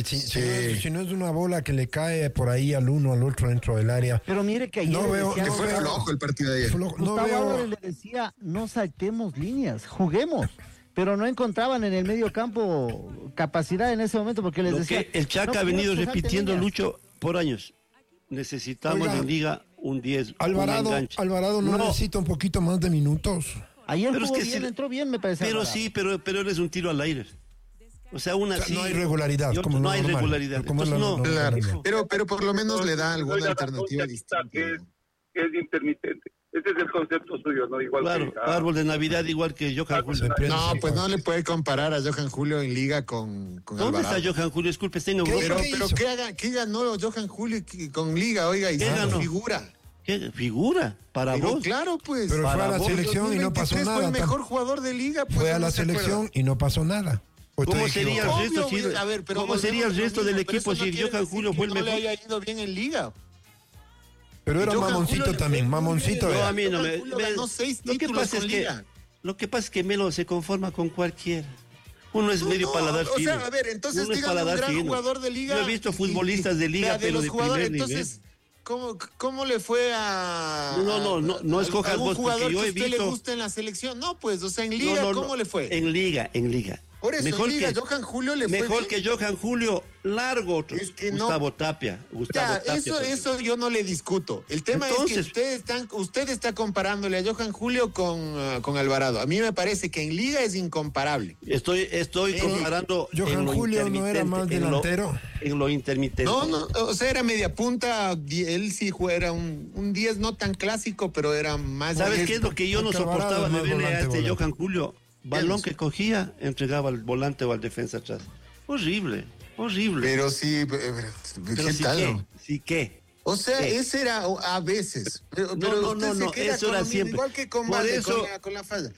[SPEAKER 5] Si no es una bola que le cae por ahí al uno, al otro dentro del área.
[SPEAKER 4] Pero mire que ayer
[SPEAKER 5] No veo-
[SPEAKER 4] decía
[SPEAKER 1] Que fue
[SPEAKER 5] veo-
[SPEAKER 1] flojo el partido de ayer.
[SPEAKER 5] No
[SPEAKER 4] Gustavo
[SPEAKER 5] veo.
[SPEAKER 4] Álvarez le decía, no saltemos líneas, juguemos. Pero no encontraban en el medio campo capacidad en ese momento porque les
[SPEAKER 2] Lo
[SPEAKER 4] decía...
[SPEAKER 2] que el Chaca
[SPEAKER 4] "No
[SPEAKER 2] ha venido
[SPEAKER 4] queremos que salten
[SPEAKER 2] repitiendo,
[SPEAKER 4] líneas".
[SPEAKER 2] Lucho, por años. Necesitamos
[SPEAKER 5] Oiga,
[SPEAKER 2] en Liga un 10. un
[SPEAKER 5] Alvarado
[SPEAKER 2] enganche.
[SPEAKER 5] no necesita un poquito más de minutos.
[SPEAKER 4] Ayer
[SPEAKER 2] Pero es
[SPEAKER 4] jugó
[SPEAKER 2] que
[SPEAKER 4] bien,
[SPEAKER 2] sí-
[SPEAKER 4] entró bien, me parece.
[SPEAKER 2] Pero
[SPEAKER 4] Alvarado.
[SPEAKER 2] sí, pero él es un tiro al aire. O sea, una
[SPEAKER 5] O sea,
[SPEAKER 2] sí.
[SPEAKER 5] no hay regularidad,
[SPEAKER 2] y otro
[SPEAKER 5] como
[SPEAKER 2] no
[SPEAKER 5] lo
[SPEAKER 2] hay
[SPEAKER 5] normal,
[SPEAKER 2] regularidad.
[SPEAKER 5] como es
[SPEAKER 2] Entonces,
[SPEAKER 5] lo
[SPEAKER 2] no.
[SPEAKER 5] normal.
[SPEAKER 1] Claro, pero por lo menos le da alguna
[SPEAKER 6] Doy la razón,
[SPEAKER 1] alternativa
[SPEAKER 6] Chaquita,
[SPEAKER 1] distinta.
[SPEAKER 6] que es intermitente. Ese es el concepto suyo, ¿no? Igual
[SPEAKER 2] Claro,
[SPEAKER 6] que
[SPEAKER 2] árbol de Navidad igual que Johan Julio.
[SPEAKER 1] No, pues no le puede comparar a Johan Julio en liga con
[SPEAKER 2] ¿Dónde
[SPEAKER 1] Alvarado.
[SPEAKER 2] está Johan Julio? Disculpe, está en Europa.
[SPEAKER 1] Pero ¿qué ganó Johan Julio con liga? Oiga, y
[SPEAKER 2] ¿Qué ganó?
[SPEAKER 1] figura.
[SPEAKER 2] ¿Qué figura? Para
[SPEAKER 1] Pero
[SPEAKER 2] vos.
[SPEAKER 1] claro, pues.
[SPEAKER 5] Pero fue a
[SPEAKER 2] Para
[SPEAKER 5] la
[SPEAKER 2] vos,
[SPEAKER 5] selección y no pasó
[SPEAKER 1] 2023
[SPEAKER 5] nada.
[SPEAKER 1] fue el mejor jugador de liga. Pues,
[SPEAKER 5] Fue a
[SPEAKER 1] ¿no
[SPEAKER 5] la
[SPEAKER 1] se acuerda?
[SPEAKER 5] selección y no pasó nada. ¿O
[SPEAKER 2] ¿Cómo
[SPEAKER 5] estoy
[SPEAKER 2] sería
[SPEAKER 5] equivocado?
[SPEAKER 2] el resto
[SPEAKER 1] Obvio,
[SPEAKER 2] si,
[SPEAKER 1] a ver, pero
[SPEAKER 2] ¿cómo sería el
[SPEAKER 1] volvemos a lo
[SPEAKER 2] resto del
[SPEAKER 1] mismo, pero
[SPEAKER 2] equipo
[SPEAKER 1] eso no
[SPEAKER 2] si
[SPEAKER 1] quiere
[SPEAKER 2] Johan
[SPEAKER 1] decir
[SPEAKER 2] Julio
[SPEAKER 1] que
[SPEAKER 2] fue el
[SPEAKER 1] no le
[SPEAKER 2] mejor?
[SPEAKER 1] haya ido bien en liga.
[SPEAKER 5] Pero era
[SPEAKER 1] Johan
[SPEAKER 5] mamoncito
[SPEAKER 1] Julio le
[SPEAKER 5] también,
[SPEAKER 1] fue muy
[SPEAKER 5] mamoncito.
[SPEAKER 1] bien.
[SPEAKER 2] No,
[SPEAKER 5] era.
[SPEAKER 2] a mí no
[SPEAKER 1] Johan
[SPEAKER 2] me.
[SPEAKER 1] Julio ganó 6
[SPEAKER 2] lo que
[SPEAKER 1] títulos
[SPEAKER 2] pasa es
[SPEAKER 1] con
[SPEAKER 2] que
[SPEAKER 1] liga.
[SPEAKER 2] lo que pasa es que Melo se conforma con cualquiera. Uno es medio paladar
[SPEAKER 1] o
[SPEAKER 2] fino.
[SPEAKER 1] sea, a ver, entonces
[SPEAKER 2] Uno es
[SPEAKER 1] dígame un
[SPEAKER 2] paladar
[SPEAKER 1] gran
[SPEAKER 2] fino.
[SPEAKER 1] jugador de liga.
[SPEAKER 2] Yo he visto futbolistas de liga,
[SPEAKER 1] de
[SPEAKER 2] pero
[SPEAKER 1] los
[SPEAKER 2] de
[SPEAKER 1] jugadores,
[SPEAKER 2] primer
[SPEAKER 1] entonces,
[SPEAKER 2] nivel.
[SPEAKER 1] ¿cómo le fue a
[SPEAKER 2] No escojas
[SPEAKER 1] algún
[SPEAKER 2] vos, porque
[SPEAKER 1] jugador
[SPEAKER 2] yo
[SPEAKER 1] que a
[SPEAKER 2] he
[SPEAKER 1] usted le
[SPEAKER 2] visto.
[SPEAKER 1] gusta en la selección? No, pues, o sea, en liga, ¿cómo le fue?
[SPEAKER 2] En liga.
[SPEAKER 1] Por eso,
[SPEAKER 2] mejor
[SPEAKER 1] en liga,
[SPEAKER 2] que,
[SPEAKER 1] Johan Julio le fue
[SPEAKER 2] mejor
[SPEAKER 1] bien.
[SPEAKER 2] que Johan Julio, largo otro.
[SPEAKER 1] Es que no.
[SPEAKER 2] Gustavo Tapia.
[SPEAKER 1] Ya,
[SPEAKER 2] Tapia,
[SPEAKER 1] eso yo no le discuto. El tema
[SPEAKER 2] Entonces-
[SPEAKER 1] es que usted está comparándole a Johan Julio con Alvarado. A mí me parece que en liga es incomparable.
[SPEAKER 2] Estoy comparando.
[SPEAKER 5] Johan
[SPEAKER 2] en lo
[SPEAKER 5] Julio no era
[SPEAKER 2] intermitente,
[SPEAKER 5] más delantero.
[SPEAKER 2] En lo intermitente.
[SPEAKER 1] No, o sea, era media punta. Él sí era un 10 no tan clásico, pero era más.
[SPEAKER 2] ¿Sabes
[SPEAKER 1] 10.
[SPEAKER 2] qué es lo que yo no
[SPEAKER 5] Porque Alvarado
[SPEAKER 2] soportaba
[SPEAKER 5] es
[SPEAKER 2] de
[SPEAKER 5] más
[SPEAKER 2] verle a
[SPEAKER 5] volante.
[SPEAKER 2] Johan Julio? Balón
[SPEAKER 1] Bien.
[SPEAKER 2] que cogía, entregaba al volante o al defensa atrás. Horrible.
[SPEAKER 1] Pero sí,
[SPEAKER 2] Pero
[SPEAKER 1] ¿qué
[SPEAKER 2] sí
[SPEAKER 1] tal?
[SPEAKER 2] qué,
[SPEAKER 1] no?
[SPEAKER 2] sí qué.
[SPEAKER 1] O sea,
[SPEAKER 2] ¿Qué?
[SPEAKER 1] ese era a veces. Pero
[SPEAKER 2] No,
[SPEAKER 1] usted se queda
[SPEAKER 2] eso
[SPEAKER 1] con
[SPEAKER 2] era
[SPEAKER 1] lo mismo,
[SPEAKER 2] siempre.
[SPEAKER 1] igual que con
[SPEAKER 2] Por
[SPEAKER 1] Valde,
[SPEAKER 2] eso-
[SPEAKER 1] con la falla.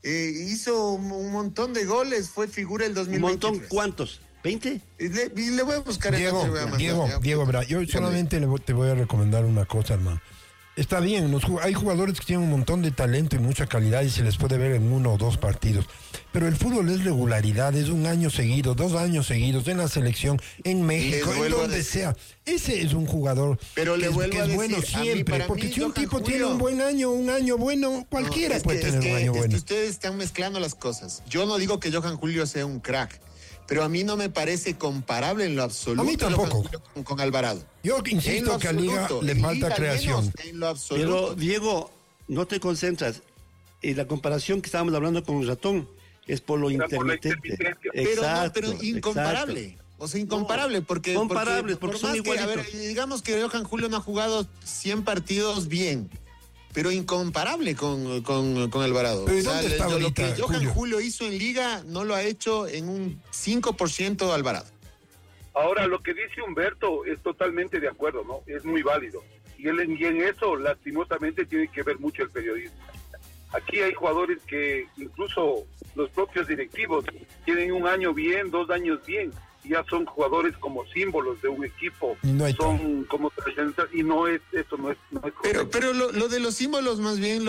[SPEAKER 1] Hizo un montón de goles, fue figura el
[SPEAKER 2] Un
[SPEAKER 1] 2023.
[SPEAKER 2] montón, ¿cuántos? ¿20?
[SPEAKER 1] Y le voy a buscar el
[SPEAKER 5] Diego,
[SPEAKER 1] dato y voy a mandar, ya.
[SPEAKER 5] Diego, verá, yo solamente te voy a recomendar una cosa, hermano. Está bien, hay jugadores que tienen un montón de talento y mucha calidad y se les puede ver en 1 o 2 partidos. Pero el fútbol es regularidad, es 1 año seguido, 2 años seguidos, en la selección, en México, en
[SPEAKER 1] vuelvo a
[SPEAKER 5] donde
[SPEAKER 1] decir.
[SPEAKER 5] sea. Ese es un jugador
[SPEAKER 1] Pero le
[SPEAKER 5] que
[SPEAKER 1] vuelvo
[SPEAKER 5] es
[SPEAKER 1] a decir,
[SPEAKER 5] bueno
[SPEAKER 1] a mí,
[SPEAKER 5] siempre.
[SPEAKER 1] para
[SPEAKER 5] Porque
[SPEAKER 1] mí,
[SPEAKER 5] si un
[SPEAKER 1] Johan
[SPEAKER 5] tipo tiene
[SPEAKER 1] Julio-
[SPEAKER 5] un año bueno, cualquiera
[SPEAKER 1] No,
[SPEAKER 5] puede tener un año
[SPEAKER 1] es
[SPEAKER 5] bueno.
[SPEAKER 1] que ustedes están mezclando las cosas. Yo no digo que Johan Julio sea un crack, pero a mí no me parece comparable en lo absoluto
[SPEAKER 5] A mí tampoco.
[SPEAKER 1] Johan Julio con Alvarado.
[SPEAKER 5] Yo
[SPEAKER 1] En lo
[SPEAKER 5] insisto que a Liga
[SPEAKER 1] absoluto,
[SPEAKER 5] le
[SPEAKER 1] en
[SPEAKER 5] falta
[SPEAKER 1] Liga al
[SPEAKER 5] creación.
[SPEAKER 1] menos, en lo absoluto.
[SPEAKER 2] Pero, Diego, no te concentras. Y la comparación que estábamos hablando con el ratón es por lo
[SPEAKER 6] Era por la
[SPEAKER 2] intermitente.
[SPEAKER 6] intermitencia.
[SPEAKER 1] Pero incomparable.
[SPEAKER 2] exacto.
[SPEAKER 1] O sea, incomparable, porque...
[SPEAKER 2] Comparables, porque
[SPEAKER 1] por
[SPEAKER 2] son
[SPEAKER 1] más que, a ver,
[SPEAKER 2] igualitos.
[SPEAKER 1] digamos que Johan Julio no ha jugado 100 partidos bien, pero incomparable con Alvarado.
[SPEAKER 5] Pero ¿y dónde está
[SPEAKER 1] lo
[SPEAKER 5] ahorita,
[SPEAKER 1] que Johan
[SPEAKER 5] Julio?
[SPEAKER 1] Julio hizo en Liga no lo ha hecho en un 5% Alvarado.
[SPEAKER 6] Ahora, lo que dice Humberto es totalmente de acuerdo, ¿no? Es muy válido. Y en eso, lastimosamente, tiene que ver mucho el periodismo. Aquí hay jugadores que incluso los propios directivos tienen 1 año bien, 2 años bien, y ya son jugadores como símbolos de un equipo,
[SPEAKER 5] No hay
[SPEAKER 6] son como trascendentales, y no es correcto.
[SPEAKER 1] Pero lo de los símbolos más bien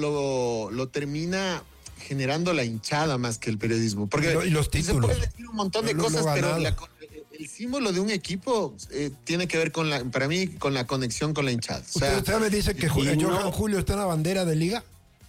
[SPEAKER 1] lo termina generando la hinchada más que el periodismo. Porque
[SPEAKER 5] Y los
[SPEAKER 1] se
[SPEAKER 5] títulos.
[SPEAKER 1] puede decir un montón de
[SPEAKER 5] Lo
[SPEAKER 1] cosas, pero
[SPEAKER 5] ganado.
[SPEAKER 1] el símbolo de un equipo tiene que ver para mí, con la conexión con la hinchada. O sea,
[SPEAKER 5] ¿Usted me dice que
[SPEAKER 2] y
[SPEAKER 5] Johan
[SPEAKER 2] no-
[SPEAKER 5] Julio está en la bandera de Liga?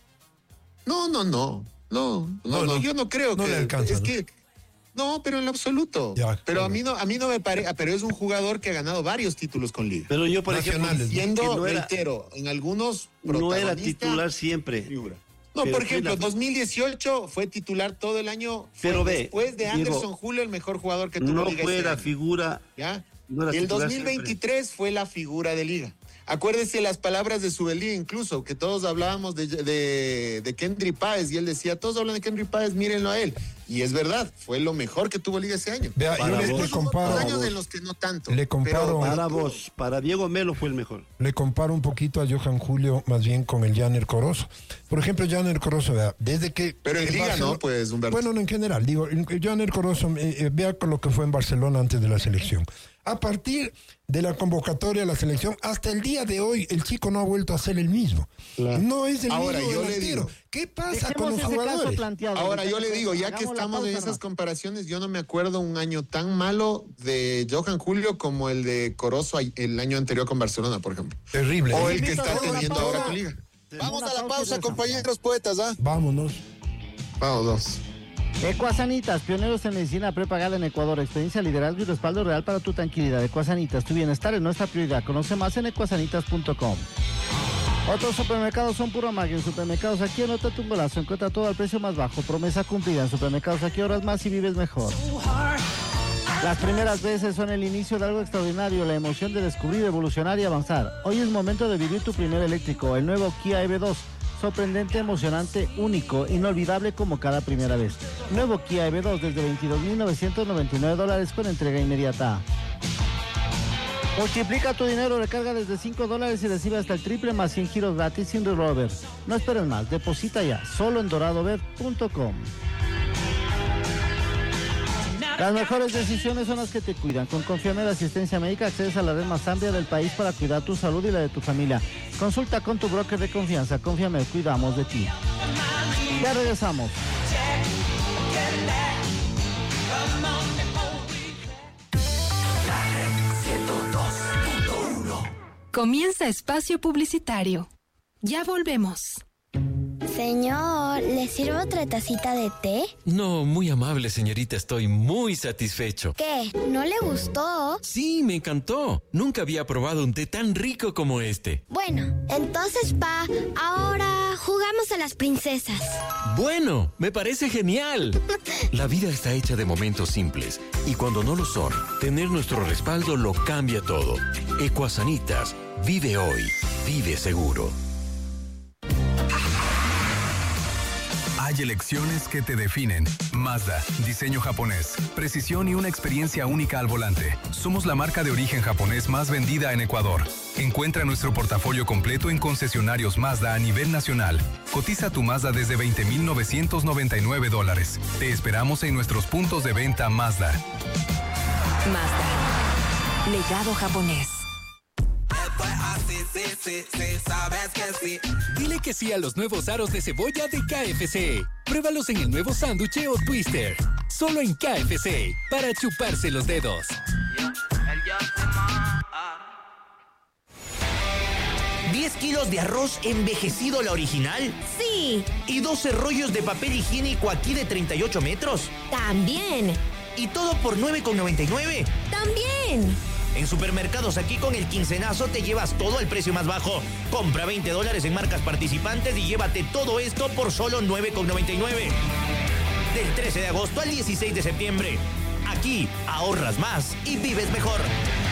[SPEAKER 1] No, yo no creo
[SPEAKER 5] no
[SPEAKER 1] que
[SPEAKER 5] le alcanza,
[SPEAKER 1] es
[SPEAKER 5] ¿no?
[SPEAKER 1] que no, pero en lo absoluto.
[SPEAKER 5] Ya,
[SPEAKER 1] pero
[SPEAKER 5] bueno.
[SPEAKER 1] a mí no me parece, pero es un jugador que ha ganado varios títulos con Liga.
[SPEAKER 2] Pero yo, por ejemplo,
[SPEAKER 5] Nacionales, ¿no?
[SPEAKER 1] Siendo,
[SPEAKER 2] que no era-
[SPEAKER 1] reitero, en algunos
[SPEAKER 2] no era
[SPEAKER 1] protagonista,
[SPEAKER 2] titular siempre.
[SPEAKER 1] figura. No,
[SPEAKER 2] Pero
[SPEAKER 1] por
[SPEAKER 2] fue
[SPEAKER 1] ejemplo,
[SPEAKER 2] la-
[SPEAKER 1] 2018 fue titular todo el año. Fue
[SPEAKER 2] Pero ve,
[SPEAKER 1] después de Anderson
[SPEAKER 2] Diego,
[SPEAKER 1] Julio, el mejor jugador que tuvo
[SPEAKER 2] No
[SPEAKER 1] Liga
[SPEAKER 2] fue
[SPEAKER 1] ese
[SPEAKER 2] la
[SPEAKER 1] año,
[SPEAKER 2] figura.
[SPEAKER 1] ¿ya?
[SPEAKER 2] no era
[SPEAKER 1] Y el
[SPEAKER 2] titular
[SPEAKER 1] 2023 fue la figura de Liga. Acuérdese las palabras de Subelí, incluso, que todos hablábamos de Kendry Páez, y él decía, todos hablan de Kendry Páez, mírenlo a él. Y es verdad, fue lo mejor que tuvo Liga ese año.
[SPEAKER 5] Vea,
[SPEAKER 2] Para
[SPEAKER 5] yo le
[SPEAKER 2] vos.
[SPEAKER 1] Hubo
[SPEAKER 5] comparo.
[SPEAKER 1] otros años en los que no tanto.
[SPEAKER 5] Le comparo-
[SPEAKER 2] Para vos, para Diego Melo fue el mejor.
[SPEAKER 5] Le comparo un poquito a Johan Julio más bien con el Janer Corozo. Por ejemplo, Janer Corozo, vea, desde que...
[SPEAKER 1] Pero en
[SPEAKER 5] el
[SPEAKER 1] Liga
[SPEAKER 5] Barcelona-
[SPEAKER 1] no, pues, Humberto.
[SPEAKER 5] Bueno, no, en general, digo, Janer Corozo, vea con lo que fue en Barcelona antes de la selección. A partir de la convocatoria a la selección, hasta el día de hoy, el chico no ha vuelto a ser el mismo. No es el
[SPEAKER 1] Ahora,
[SPEAKER 5] mismo
[SPEAKER 1] yo le
[SPEAKER 5] delantero.
[SPEAKER 1] digo,
[SPEAKER 5] ¿Qué pasa
[SPEAKER 4] Dejemos
[SPEAKER 5] con los
[SPEAKER 4] ese caso
[SPEAKER 5] jugadores?
[SPEAKER 4] planteado.
[SPEAKER 1] Ahora yo le digo, ya que
[SPEAKER 4] Hagamos la
[SPEAKER 1] estamos en
[SPEAKER 4] pausa,
[SPEAKER 1] esas
[SPEAKER 4] hermano.
[SPEAKER 1] comparaciones, yo no me acuerdo un año tan malo de Johan Julio como el de Corozo el año anterior con Barcelona, por ejemplo.
[SPEAKER 5] Terrible.
[SPEAKER 1] O
[SPEAKER 5] ¿eh?
[SPEAKER 1] el que está
[SPEAKER 4] Invito a
[SPEAKER 1] teniendo
[SPEAKER 4] una
[SPEAKER 1] ahora
[SPEAKER 4] pausa.
[SPEAKER 1] con Liga.
[SPEAKER 4] Vamos a la pausa,
[SPEAKER 1] compañeros poetas, ¿ah?
[SPEAKER 5] Vámonos.
[SPEAKER 1] Vamos, dos.
[SPEAKER 4] Ecuasanitas, pioneros en medicina prepagada en Ecuador. Experiencia, liderazgo y respaldo real para tu tranquilidad. Ecuasanitas, tu bienestar es nuestra prioridad. Conoce más en ecuasanitas.com. Otros supermercados son puro magia. En Supermercados Aquí anota tu golazo. Encuentra todo al precio más bajo. Promesa cumplida. En Supermercados Aquí, horas más y vives mejor. Las primeras veces son el inicio de algo extraordinario, la emoción de descubrir, evolucionar y avanzar. Hoy es momento de vivir tu primer eléctrico, el nuevo Kia EV2. Sorprendente, emocionante, único, inolvidable como cada primera vez. Nuevo Kia EV2 desde $22,999 con entrega inmediata. Multiplica tu dinero, recarga desde $5 y recibe hasta el triple más 100 giros gratis sin rollover. No esperes más, deposita ya, solo en doradobet.com. Las mejores decisiones son las que te cuidan. Con Confiamed Asistencia Médica accedes a la red más amplia del país para cuidar tu salud y la de tu familia. Consulta con tu broker de confianza. Confiamed, cuidamos de ti. Ya regresamos.
[SPEAKER 7] Comienza Espacio Publicitario. Ya volvemos.
[SPEAKER 3] Señor, ¿le sirvo otra tacita de té?
[SPEAKER 8] No, muy amable, señorita. Estoy muy satisfecho.
[SPEAKER 3] ¿Qué? ¿No le gustó?
[SPEAKER 8] Sí, me encantó. Nunca había probado un té tan rico como este.
[SPEAKER 3] Bueno, entonces, ahora jugamos a las princesas.
[SPEAKER 8] Bueno, me parece genial. La vida está hecha de momentos simples. Y cuando no lo son, tener nuestro respaldo lo cambia todo. Ecuasanitas. Vive hoy. Vive seguro.
[SPEAKER 9] Hay elecciones que te definen. Mazda, diseño japonés, precisión y una experiencia única al volante. Somos la marca de origen japonés más vendida en Ecuador. Encuentra nuestro portafolio completo en concesionarios Mazda a nivel nacional. Cotiza tu Mazda desde $20,999. Te esperamos en nuestros puntos de venta Mazda.
[SPEAKER 7] Mazda. Legado japonés.
[SPEAKER 10] Sí, sabes que sí. Dile que sí a los nuevos aros de cebolla de KFC. Pruébalos en el nuevo sándwich o twister. Solo en KFC, para chuparse los dedos.
[SPEAKER 11] 10 kilos de arroz envejecido la original.
[SPEAKER 3] Sí.
[SPEAKER 11] Y 12 rollos de papel higiénico aquí de 38 metros.
[SPEAKER 3] También.
[SPEAKER 11] Y todo por $9,99.
[SPEAKER 3] También.
[SPEAKER 11] En Supermercados Aquí con el quincenazo te llevas todo al precio más bajo. Compra $20 en marcas participantes y llévate todo esto por solo $9,99. Del 13 de agosto al 16 de septiembre. Aquí ahorras más y vives mejor.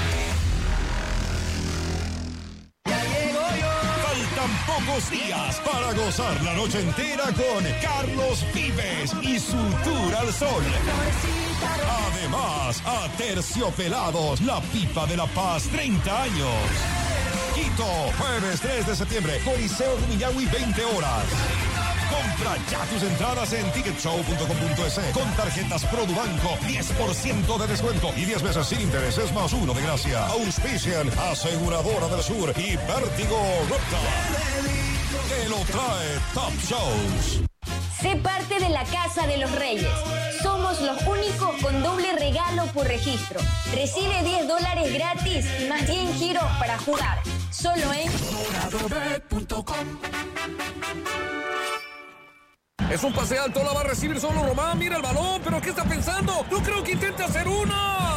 [SPEAKER 12] Faltan pocos días para gozar la noche entera con Carlos Vives y su tour al sol. Además, Aterciopelados, la pipa de la paz, 30 años. Quito, jueves 3 de septiembre, Coliseo Rumiñahui, 20 horas. Compra ya tus entradas en ticketshow.com.es con tarjetas Produbanco, 10% de descuento y 10 meses sin intereses más 1 de gracia. Auspician Aseguradora del Sur y Vértigo Reptar. Te lo trae Top Shows.
[SPEAKER 13] Sé parte de la Casa de los Reyes. Somos los únicos con doble regalo por registro. Recibe $10 gratis y más 100 giros para jugar. Solo en doradobet.com.
[SPEAKER 14] Es un pase alto, la va a recibir solo Román. Mira el balón, pero ¿qué está pensando? No creo que intente hacer una.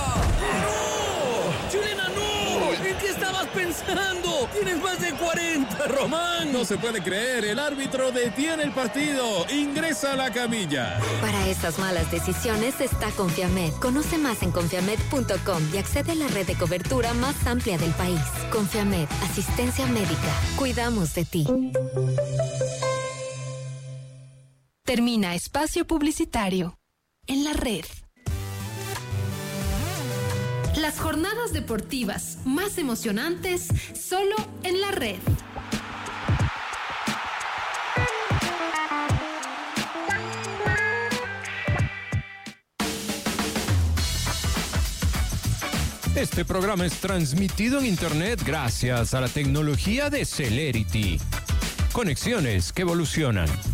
[SPEAKER 14] ¡No! ¡Chilena, no! ¿En qué estabas pensando? Tienes más de 40, Román.
[SPEAKER 15] No se puede creer, el árbitro detiene el partido. Ingresa a la camilla.
[SPEAKER 7] Para estas malas decisiones está Confiamed. Conoce más en confiamed.com y accede a la red de cobertura más amplia del país. Confiamed, asistencia médica. Cuidamos de ti. Termina Espacio Publicitario en la red. Las jornadas deportivas más emocionantes solo en la red.
[SPEAKER 16] Este programa es transmitido en Internet gracias a la tecnología de Celerity. Conexiones que evolucionan.